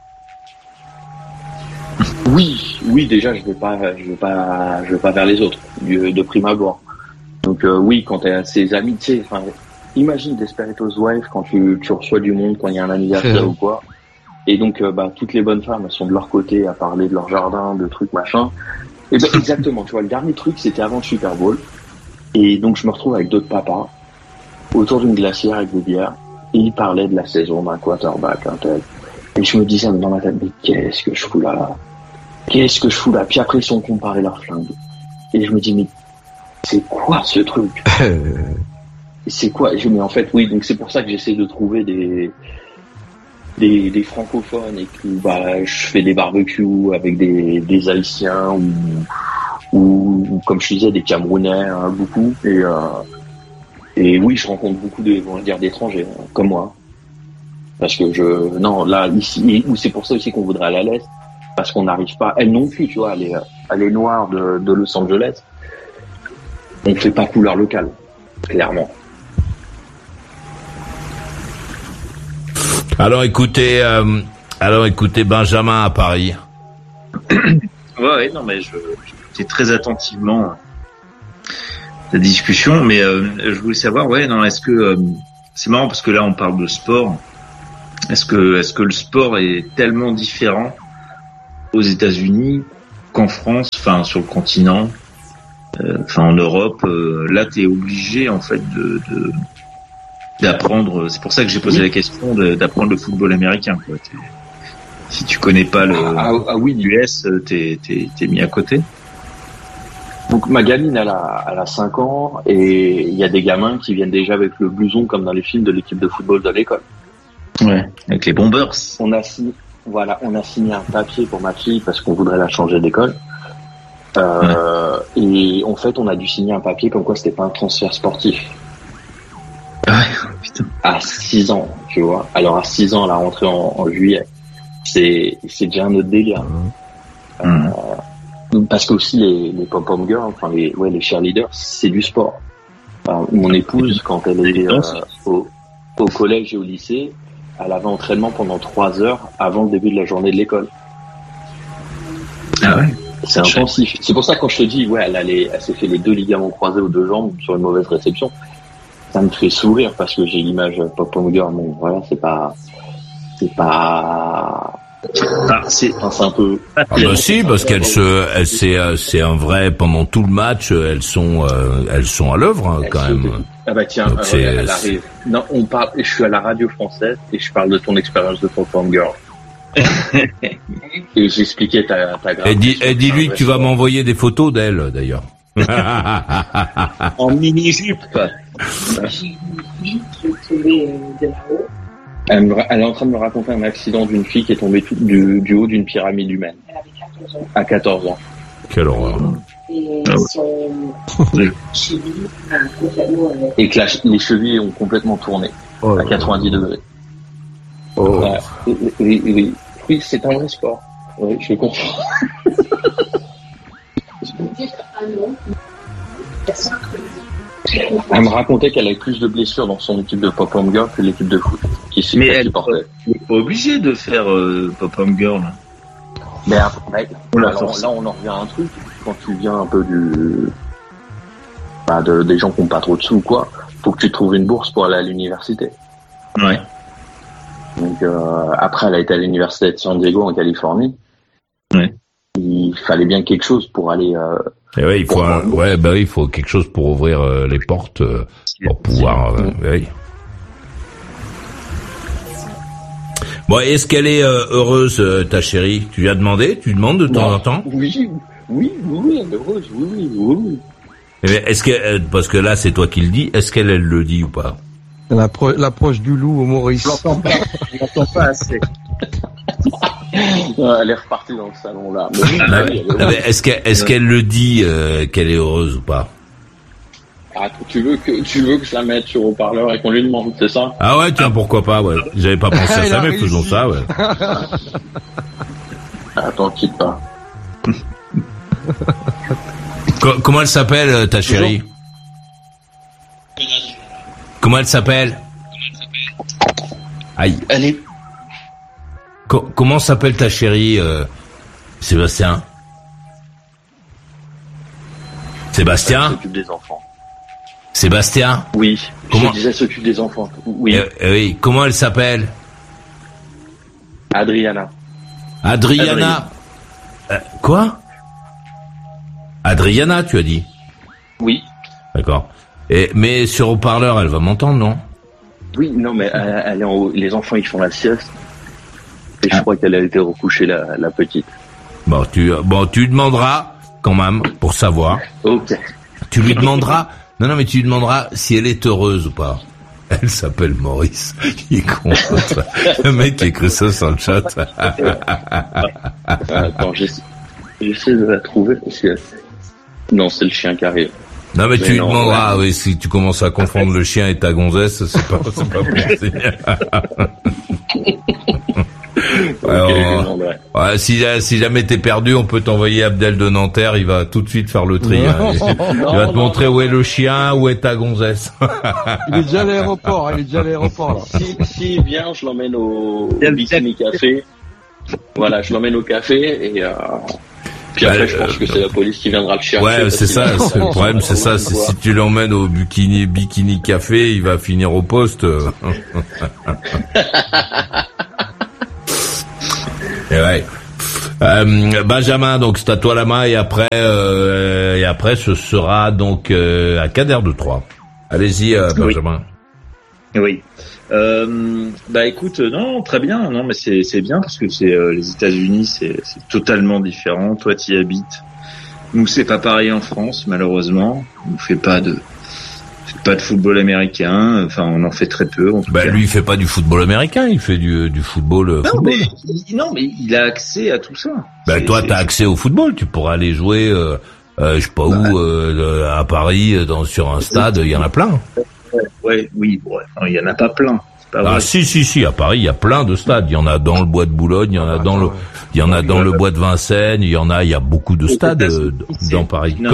S8: Oui, oui, déjà je vais pas, je vais pas, je vais pas vers les autres de, de prime abord. Donc euh, oui, quand t'as ses amis, tu sais, enfin, imagine Desperate Housewives quand tu, tu reçois du monde, quand il y a un anniversaire ou quoi. Et donc, euh, bah, toutes les bonnes femmes, elles sont de leur côté à parler de leur jardin, de trucs, machin. Et ben, exactement, tu vois, le dernier truc, c'était avant le Super Bowl. Et donc, je me retrouve avec d'autres papas, autour d'une glacière avec des bières. Et ils parlaient de la saison d'un quarterback, un tel. Et je me disais, dans ma tête, mais qu'est-ce que je fous là? Qu'est-ce que je fous là? Puis après, ils sont comparés leurs flingues. Et je me dis, mais c'est quoi ce truc? C'est quoi? Je, mais en fait, oui, donc c'est pour ça que j'essaie de trouver des, des, des francophones et que, bah, je fais des barbecues avec des, des Haïtiens ou, ou, ou, comme je disais, des Camerounais, hein, beaucoup. Et, euh, et oui, je rencontre beaucoup de, on va dire, d'étrangers, hein, comme moi. Parce que je, non, là, ici, ou c'est pour ça aussi qu'on voudrait aller à l'Est. Parce qu'on n'arrive pas, elle non plus, tu vois, elle est, elle est noire de, de Los Angeles. On ne fait pas couleur locale, clairement.
S2: Alors écoutez, euh, alors écoutez Benjamin à Paris.
S1: Ouais, ouais, non, mais je, j'écoutais très attentivement la discussion, mais euh, je voulais savoir, ouais, non, est-ce que euh, c'est marrant parce que là on parle de sport. Est-ce que, est-ce que le sport est tellement différent aux États-Unis qu'en France, enfin sur le continent, euh, enfin en Europe, euh, là t'es obligé en fait de, de d'apprendre. C'est pour ça que j'ai posé oui. la question de, d'apprendre le football américain. Quoi. T'es, si tu connais pas le
S8: ah, ah, oui.
S1: U S, t'es, t'es, t'es mis à côté.
S8: Donc ma gamine, elle a, elle a cinq ans et il y a des gamins qui viennent déjà avec le blouson comme dans les films de l'équipe de football de l'école.
S1: Ouais, avec les Bombers.
S8: On a signé, voilà, on a signé un papier pour ma fille parce qu'on voudrait la changer d'école. Euh, ouais. Et en fait, on a dû signer un papier comme quoi c'était pas un transfert sportif.
S1: Ouais, putain.
S8: À six ans, tu vois. Alors à six ans, la rentrée en, en juillet, c'est c'est déjà un autre délire. Mmh. Euh, parce que aussi les les pom-pom girls, enfin les ouais les cheerleaders, c'est du sport. Enfin, mon épouse, quand elle était euh, au au collège et au lycée, elle avait entraînement pendant trois heures avant le début de la journée de l'école.
S1: Ah ouais.
S8: C'est intensif. C'est pour ça que quand je te dis, ouais, elle, a les, elle s'est fait les deux ligaments croisés aux deux jambes sur une mauvaise réception, ça me fait sourire parce que j'ai l'image pop-pom girl. Bon, voilà, c'est pas, c'est pas,
S1: ah, c'est,
S8: enfin, c'est un peu.
S2: Ah bah si, parce qu'elle se, elle c'est, c'est un vrai pendant tout le match, elles sont, euh, elles sont à l'œuvre hein, quand même.
S8: Se... Ah bah tiens,
S2: Donc,
S8: euh, ouais, elle arrive. Non, on parle. Je suis à la radio française et je parle de ton expérience de pop-pom girl. Et j'expliquais ta, ta
S2: Et dis, et dis-lui que tu vas m'envoyer des photos d'elle, d'ailleurs.
S1: En mini-jupe.
S9: J'ai une fille qui est tombée de là-haut.
S8: Elle, me, elle est en train de me raconter un accident d'une fille qui est tombée tout, du, du haut d'une pyramide humaine.
S9: Elle avait quatorze ans.
S8: À quatorze ans.
S2: Quelle horreur.
S9: Et son cheville a complètement...
S8: Et que la, les chevilles ont complètement tourné. Oh, à quatre-vingt-dix degrés.
S2: Oh.
S8: Ouais, oui, oui, oui. Oui, c'est un vrai sport. Oui, je comprends.
S9: Je peux dire un nom.
S8: Elle me racontait qu'elle avait plus de blessures dans son équipe de pop-pom girl que l'équipe de foot. Qui
S1: Mais elle n'est pas obligée de faire euh, pop-pom girl.
S8: Mais après, là, là, là, on en revient à un truc. Quand tu viens un peu du, bah, de, des gens qui n'ont pas trop de sous, quoi, faut que tu trouves une bourse pour aller à l'université.
S1: Ouais.
S8: Donc euh, après, elle a été à l'université de San Diego en Californie.
S2: Ouais.
S8: Il fallait bien quelque chose pour aller. Euh,
S2: Et ouais, il faut, un, ouais, bah oui, il faut quelque chose pour ouvrir euh, les portes, euh, pour pouvoir. Euh, oui. Bon, est-ce qu'elle est euh, heureuse, euh, ta chérie? Tu lui as demandé? Tu demandes de temps
S8: non.
S2: en temps?
S8: Oui, oui, oui, elle est heureuse, oui, oui, oui.
S2: Mais est-ce que, euh, parce que là, c'est toi qui le dis, est-ce qu'elle elle le dit ou pas?
S4: L'appro- l'approche du loup au Maurice.
S1: Je l'entends pas, je l'entends pas assez.
S8: Elle est repartie dans le salon là. Mais oui,
S2: ah,
S8: oui,
S2: ah, mais est-ce qu'elle, est-ce qu'elle le dit euh, qu'elle est heureuse ou pas?
S8: Ah, tu veux que tu veux que je la mette sur haut-parleur et qu'on lui demande, c'est ça?
S2: Ah ouais, tiens, pourquoi pas, ouais. J'avais pas pensé à ça, mais faisons ça, ouais.
S8: Attends, quitte pas.
S2: Co- comment elle s'appelle, ta chérie? Comment elle s'appelle? Aïe.
S8: Elle est...
S2: Co- comment s'appelle ta chérie, euh, Sébastien? Sébastien?
S8: Elle s'occupe des enfants.
S2: Sébastien?
S8: Oui.
S2: Comment?
S8: Je disais, elle s'occupe des enfants. Oui.
S2: Euh, euh, oui. Comment elle s'appelle?
S8: Adriana.
S2: Adriana. Euh, quoi? Adriana, tu as dit?
S8: Oui.
S2: D'accord. Et, mais sur haut-parleur, elle va m'entendre, non?
S8: Oui, non, mais elle, elle est en haut. Les enfants, ils font la sieste. Et
S2: ah.
S8: je crois qu'elle a été recouchée, la, la petite.
S2: Bon, tu, bon, tu lui demanderas, quand même, pour savoir.
S8: Ok.
S2: Tu lui demanderas, non, non, mais tu lui demanderas si elle est heureuse ou pas. Elle s'appelle Maurice. Il est con. Le mec qui écrit ça sur le chat.
S8: Attends, j'essaie, j'essaie de la trouver parce que... Non, c'est le chien qui arrive.
S2: Non, mais, mais tu lui
S8: non,
S2: demanderas,
S8: ouais.
S2: oui, si tu commences à confondre le chien et ta gonzesse, c'est pas, c'est pas possible. Alors, ouais, si, si jamais t'es perdu, on peut t'envoyer Abdel de Nanterre, il va tout de suite faire le tri. Hein. Il, non, il va te non, montrer non. où est le chien, où est ta gonzesse.
S4: Il est déjà à l'aéroport, il est déjà à l'aéroport. Là.
S8: Si, si il vient, je l'emmène au, au Bikini Café. Voilà, je l'emmène au café et. Euh... Puis après, bah, je pense euh, que c'est la police qui viendra le chercher.
S2: Ouais, c'est ça. C'est le problème, c'est ça. C'est si tu l'emmènes au bikini, bikini café, il va finir au poste. Et ouais. Euh, Benjamin, donc c'est à toi la main et après, euh, et après, ce sera donc euh, à Kader de Troyes. Allez-y, euh, Benjamin.
S1: Oui. oui. Euh, bah écoute, non, très bien, non, mais c'est c'est bien parce que c'est euh, les États-Unis, c'est c'est totalement différent. Toi, t'y habites. Nous, c'est pas pareil en France, malheureusement. On fait pas de pas de football américain. Enfin, on en fait très peu. En tout
S2: bah
S1: cas.
S2: Lui, il fait pas du football américain, il fait du du football.
S1: Non,
S2: football.
S1: mais il, non, mais il a accès à tout ça.
S2: Bah
S1: c'est,
S2: toi,
S1: c'est,
S2: t'as
S1: c'est...
S2: accès au football. Tu pourras aller jouer, euh, euh, je sais pas bah, où, euh, à Paris, dans sur un stade. Il y en a plein.
S1: Ouais, ouais oui, ouais. Non, il y en a pas plein.
S2: Ah vrai. si si si à Paris il y a plein de stades, il y en a dans le bois de Boulogne, il y en a dans le il y en a dans le bois de Vincennes, il y en a il y a beaucoup de stades euh, dans Paris. Comment ?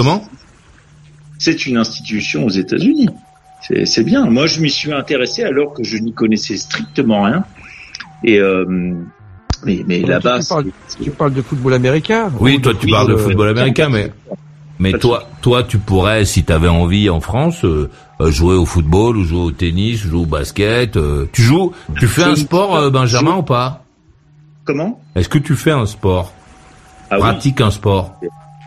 S1: C'est une institution aux États-Unis. C'est c'est bien. Moi je m'y suis intéressé alors que je n'y connaissais strictement rien. Et euh, mais mais
S4: ouais,
S1: là-bas
S4: tu parles, tu parles de football américain.
S2: Oui, toi tu parles de football américain mais mais toi, toi, tu pourrais, si t'avais envie en France, euh, jouer au football ou jouer au tennis, ou jouer au basket. Euh, tu joues, tu fais un sport, euh, Benjamin, ou pas ?
S1: Comment ?
S2: Est-ce que tu fais un sport ?
S1: Ah,
S2: Pratique
S1: oui.
S2: un sport ?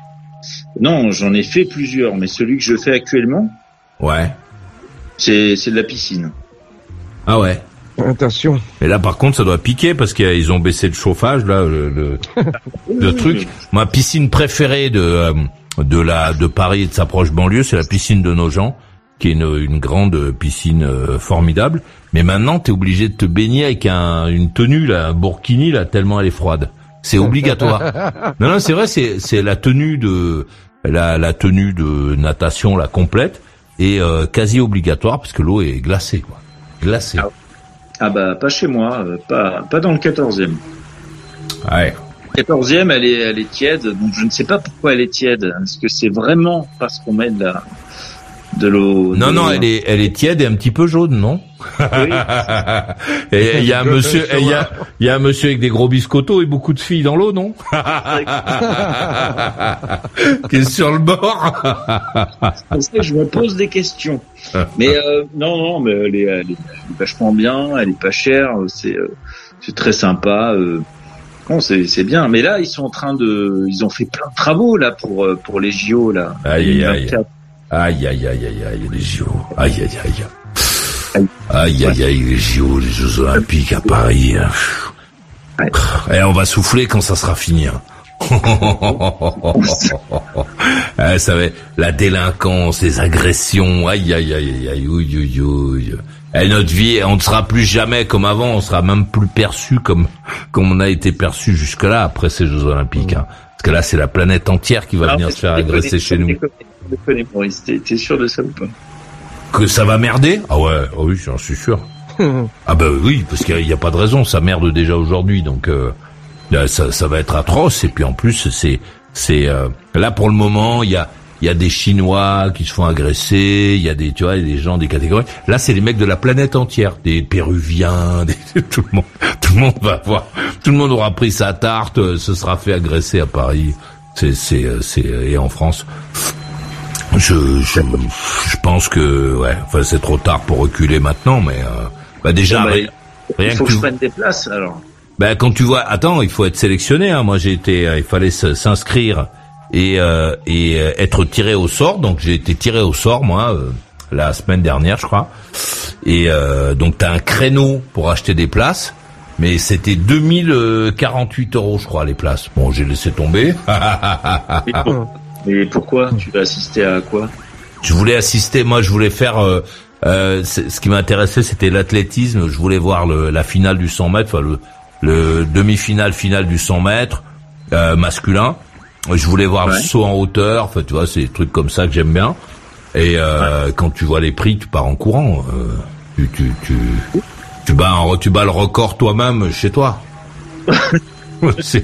S1: Non, j'en ai fait plusieurs, mais celui que je fais actuellement,
S2: ouais,
S1: c'est c'est de la piscine.
S2: Ah ouais.
S4: Attention.
S2: Et là, par contre, ça doit piquer parce qu'ils ont baissé le chauffage, là, le, le, le truc. Ma piscine préférée de euh, de la de Paris et de sa proche banlieue, c'est la piscine de Nogent, qui est une, une grande piscine euh, formidable. Mais maintenant, t'es obligé de te baigner avec un une tenue là, un burkini là, tellement elle est froide. C'est obligatoire. Non, non, c'est vrai, c'est c'est la tenue de la la tenue de natation la complète et euh, quasi obligatoire parce que l'eau est glacée, quoi, glacée.
S1: Ah, ah bah pas chez moi, euh, pas pas dans le quatorzième.
S2: Ouais.
S1: quatorzième, elle est, elle est tiède, donc je ne sais pas pourquoi elle est tiède. Est-ce que c'est vraiment parce qu'on met de la, de l'eau?
S2: Non,
S1: de
S2: non,
S1: l'eau...
S2: elle est, elle est tiède et un petit peu jaune, non?
S1: Oui.
S2: Et il y a un monsieur, il y a, il y a un monsieur avec des gros biscottos et beaucoup de filles dans l'eau, non? Qui est sur le bord.
S1: C'est que je me pose des questions. Mais euh, non, non, mais elle est, elle est, elle est vachement bien, elle est pas chère, c'est, euh, c'est très sympa. Euh, Bon, c'est, c'est bien, mais là ils sont en train de, ils ont fait plein de travaux là pour pour les J O là.
S2: Aïe aïe aïe aïe aïe aïe aïe aïe les J O. Aïe aïe aïe aïe aïe aïe les J O, les Jeux Olympiques à Paris. Ouais. Et on va souffler quand ça sera fini. Hein. Ah, ça va, la délinquance, les agressions. Aïe aïe aïe aïe ouïe ouïe ouïe. Et notre vie, on ne sera plus jamais comme avant, on sera même plus perçu comme comme on a été perçu jusque-là après ces Jeux Olympiques. Hein. Parce que là, c'est la planète entière qui va Alors, venir se faire agresser chez nous.
S1: Déconne, Maurice, t'es, t'es sûr de ça ou pas?
S2: Que ça va merder? Ah ouais, oh oui, j'en suis sûr. Ah bah oui, parce qu'il n'y a, a pas de raison, ça merde déjà aujourd'hui, donc euh, ça, ça va être atroce. Et puis en plus, c'est c'est euh, là pour le moment, il y a Il y a des Chinois qui se font agresser, il y a des, tu vois, des gens des catégories. Là, c'est les mecs de la planète entière, des Péruviens, des, tout le monde, tout le monde va voir, tout le monde aura pris sa tarte, se sera fait agresser à Paris. C'est, c'est, c'est, et en France. Je, je, je pense que, ouais, enfin, c'est trop tard pour reculer maintenant, mais, euh, bah, déjà,
S1: bah,
S2: rien,
S1: il faut que,
S2: que
S1: je prenne des places, alors.
S2: Ben, quand tu vois, attends, il faut être sélectionné, hein. Moi, j'ai été, il fallait s'inscrire et euh, et être tiré au sort. Donc j'ai été tiré au sort moi euh, la semaine dernière, je crois. Et euh, donc t'as un créneau pour acheter des places, mais c'était deux mille quarante-huit euros, je crois, les places. Bon, j'ai laissé tomber.
S1: Et, pour, et pourquoi tu vas assister à quoi?
S2: Je voulais assister, moi, je voulais faire. Euh, euh, ce qui m'intéressait, c'était l'athlétisme. Je voulais voir le, la finale du cent mètres, enfin le, le demi-finale, finale du cent mètres euh, masculin. Je voulais voir ouais. le saut en hauteur, enfin tu vois, c'est des trucs comme ça que j'aime bien. Et euh, ouais. quand tu vois les prix, tu pars en courant. Euh, tu tu tu tu bats un, tu bats le record toi-même chez toi.
S1: c'est...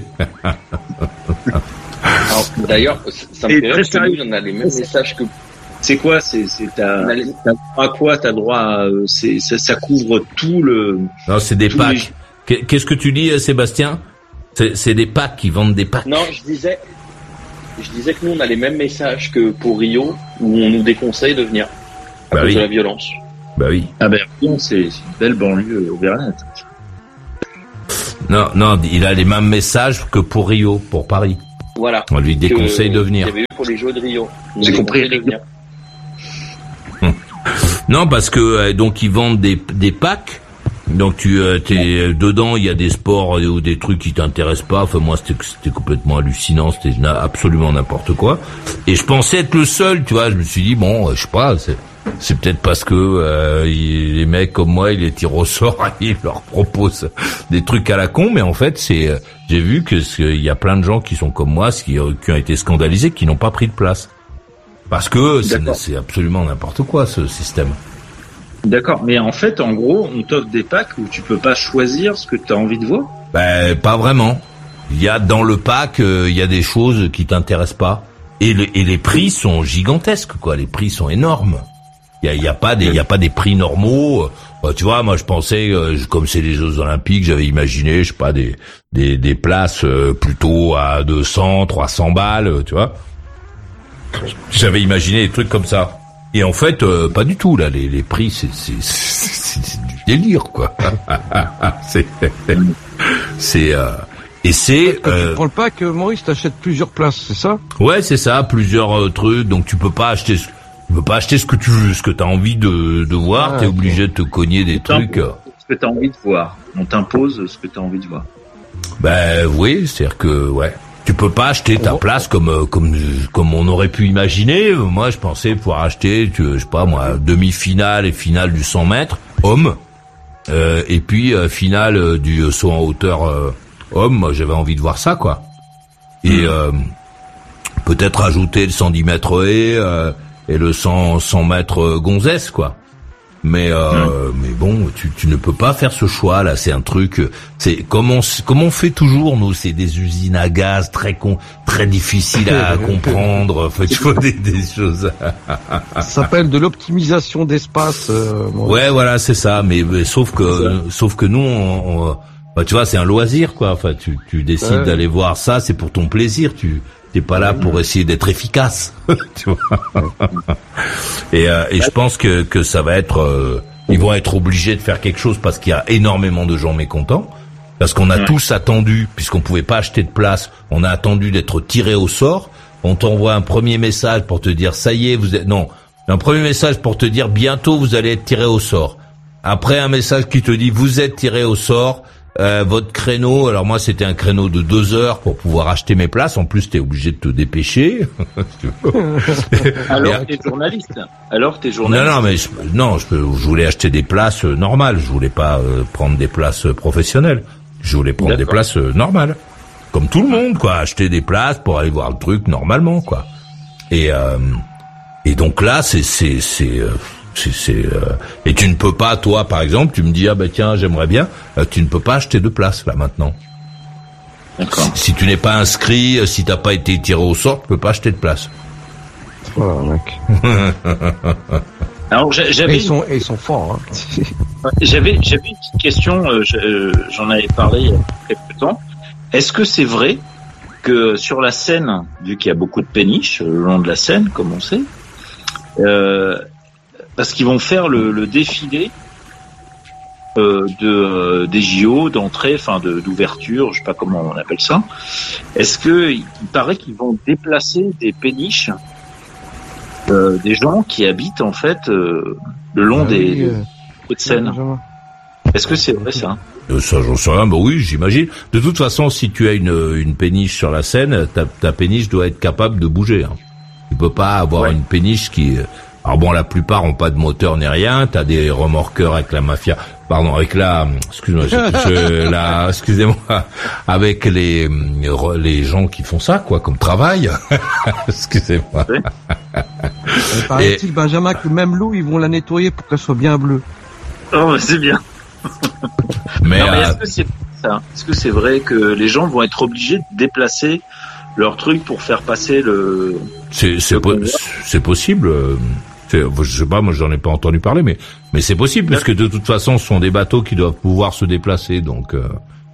S8: Alors, d'ailleurs, ça me fait rire que nous, on a les mêmes messages que.
S1: C'est quoi? C'est c'est t'as, t'as droit à quoi? T'as droit à, c'est ça, ça couvre tout le.
S2: Non, c'est des packs. Les... Qu'est-ce que tu dis, Sébastien? C'est, c'est des packs, ils vendent des packs.
S8: Non, je disais, je disais que nous on a les mêmes messages que pour Rio, où on nous déconseille de venir à
S2: bah
S8: cause
S2: oui.
S8: de la violence.
S2: Bah oui.
S1: Ah ben Lyon, c'est c'est une belle banlieue auvergnate.
S2: Non, non, il a les mêmes messages que pour Rio, pour Paris.
S8: Voilà.
S2: On lui déconseille
S8: que,
S2: de venir.
S8: Il y avait eu pour les Jeux de Rio. On
S1: J'ai
S8: nous
S1: compris.
S8: déconseille de venir.
S2: Non, parce que euh, donc ils vendent des des packs. Donc tu euh, t'es dedans, il y a des sports ou des trucs qui t'intéressent pas. Enfin moi c'était c'était complètement hallucinant, c'était na- absolument n'importe quoi. Et je pensais être le seul, tu vois. Je me suis dit bon, euh, je sais pas, c'est c'est peut-être parce que euh, il, les mecs comme moi, ils les tirent au sort, ils leur proposent des trucs à la con. Mais en fait, c'est euh, j'ai vu que il y a plein de gens qui sont comme moi, qui, qui ont été scandalisés, qui n'ont pas pris de place. Parce que c'est, c'est absolument n'importe quoi ce système.
S1: D'accord, mais en fait, en gros, on t'offre des packs où tu peux pas choisir ce que tu as envie de voir.
S2: Ben pas vraiment. Il y a dans le pack, euh, il y a des choses qui t'intéressent pas, et, le, et les prix sont gigantesques, quoi. Les prix sont énormes. Il y a, il y a pas des, il y a pas des prix normaux. Euh, tu vois, moi je pensais, euh, comme c'est les Jeux Olympiques, j'avais imaginé, je sais pas, des des, des places euh, plutôt à deux cents, trois cents balles, tu vois. J'avais imaginé des trucs comme ça. Et en fait, euh, pas du tout, là, les, les prix, c'est, c'est, c'est, c'est, c'est du délire, quoi. c'est, c'est, euh, et c'est,
S4: Quand
S2: euh,
S4: tu prends le pack, euh, Maurice, t'achètes plusieurs places, c'est ça?
S2: ouais, c'est ça, plusieurs euh, trucs, donc tu peux pas acheter, ce- tu peux pas acheter ce que tu veux, ce que t'as envie de, de voir,
S4: Ah,
S2: t'es
S4: ok.
S2: obligé de te cogner des trucs. euh.
S1: Ce que tu as envie de voir. On t'impose ce que tu as envie de voir.
S2: Ben, oui, c'est-à-dire que, ouais. Tu peux pas acheter ta place comme euh, comme comme on aurait pu imaginer. Moi, je pensais pouvoir acheter, tu, je sais pas moi, demi-finale et finale du cent mètres homme, euh, et puis euh, finale euh, du saut en hauteur euh, homme. Moi, j'avais envie de voir ça, quoi. Et euh, peut-être ajouter le cent dix mètres haie euh, et le cent cent mètres gonzesse, quoi. Mais euh, mais bon, tu tu ne peux pas faire ce choix là. C'est un truc. C'est comme on comme on fait toujours nous. C'est des usines à gaz très con, très difficiles à comprendre. Enfin, tu vois des des choses.
S4: Ça s'appelle de l'optimisation d'espace. Euh, Maurice.
S2: Ouais, voilà, c'est ça. Mais, mais sauf que sauf que nous, on, on, bah, tu vois, c'est un loisir, quoi. Enfin, tu tu décides
S4: Ouais.
S2: d'aller voir ça, c'est pour ton plaisir. Tu t'es pas là pour essayer d'être efficace. Tu vois. Et, euh, et je pense que que ça va être, euh, ils vont être obligés de faire quelque chose parce qu'il y a énormément de gens mécontents. Parce qu'on a
S1: Ouais.
S2: tous attendu, puisqu'on pouvait pas acheter de place, on a attendu d'être tiré au sort. On t'envoie un premier message pour te dire ça y est, vous êtes non, un premier message pour te dire bientôt vous allez être tiré au sort. Après un message qui te dit vous êtes tiré au sort. Euh, votre créneau, alors moi c'était un créneau de deux heures pour pouvoir acheter mes places. En plus t'es obligé de te dépêcher.
S1: Alors t'es journaliste. Alors t'es
S2: Non
S1: journaliste.
S2: non mais je, non je, peux- je voulais acheter des places euh, normales. Je voulais pas euh, prendre des places euh, professionnelles. Je voulais prendre des
S1: D'accord.
S2: places euh, normales, comme tout le monde, quoi. Acheter des places pour aller voir le truc normalement, quoi. Et euh, et donc là c'est c'est c'est euh, c'est, c'est euh, et tu ne peux pas, toi par exemple, tu me dis ah ben tiens j'aimerais bien, euh, tu ne peux pas acheter de place là maintenant.
S1: D'accord.
S2: Si, si tu n'es pas inscrit, euh, si t'as pas été tiré au sort, tu peux pas acheter de place.
S4: Voilà, mec.
S1: Alors j'a-
S4: Et
S1: j'avais
S4: ils sont, et ils sont forts. Hein.
S1: j'avais j'avais une petite question. euh, je- euh, J'en avais parlé il y a quelques temps. Est-ce que c'est vrai que sur la Seine, vu qu'il y a beaucoup de péniches euh, le long de la Seine, comme on sait, euh, parce qu'ils vont faire le, le défilé euh, de euh, des J O d'entrée, enfin de d'ouverture, je sais pas comment on appelle ça. Est-ce que il paraît qu'ils vont déplacer des péniches, euh, des gens qui habitent en fait euh, le long
S4: Ah
S1: des,
S4: oui,
S1: des
S4: euh,
S1: côtes de Seine.
S4: Benjamin.
S1: Est-ce que c'est vrai ça?
S2: Euh, Ça, j'en sais rien. Bah oui, j'imagine. De toute façon, si tu as une, une péniche sur la Seine, ta, ta péniche doit être capable de bouger. Hein. Tu peux pas avoir
S1: Ouais.
S2: une péniche qui... Alors bon, la plupart ont pas de moteur ni rien. T'as des remorqueurs avec la mafia... Pardon, avec la... Excuse-moi, je, je- la... Excusez-moi. Avec les les gens qui font ça, quoi, comme travail. Excusez-moi.
S1: Oui.
S4: Il paraît-il, Benjamin, que même l'eau, ils vont la nettoyer pour qu'elle soit bien bleue.
S1: Oh, bah, c'est bien.
S2: Mais,
S1: Non, mais
S2: euh,
S1: est-ce que c'est ça? Est-ce que c'est vrai que les gens vont être obligés de déplacer leur truc pour faire passer le...
S2: c'est c'est po- c'est possible. euh, c'est- Je sais pas, moi j'en ai pas entendu parler, mais mais c'est possible puisque de toute façon ce sont des bateaux qui doivent pouvoir se déplacer, donc euh,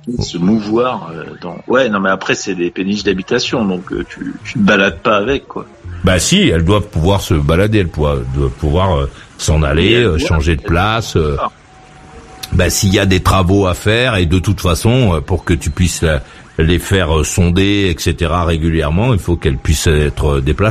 S1: se mouvoir euh, dans. Ouais, non, mais après c'est des péniches d'habitation, donc euh, tu tu te balades pas avec quoi.
S2: Bah si, elles doivent pouvoir se balader, elles doivent, doivent pouvoir euh, s'en aller, euh, changer de place. Euh, bah s'il y a des travaux à faire, et de toute façon, euh, pour que tu puisses euh, les faire euh, sonder, et cetera régulièrement, il faut qu'elles puissent être déplacées.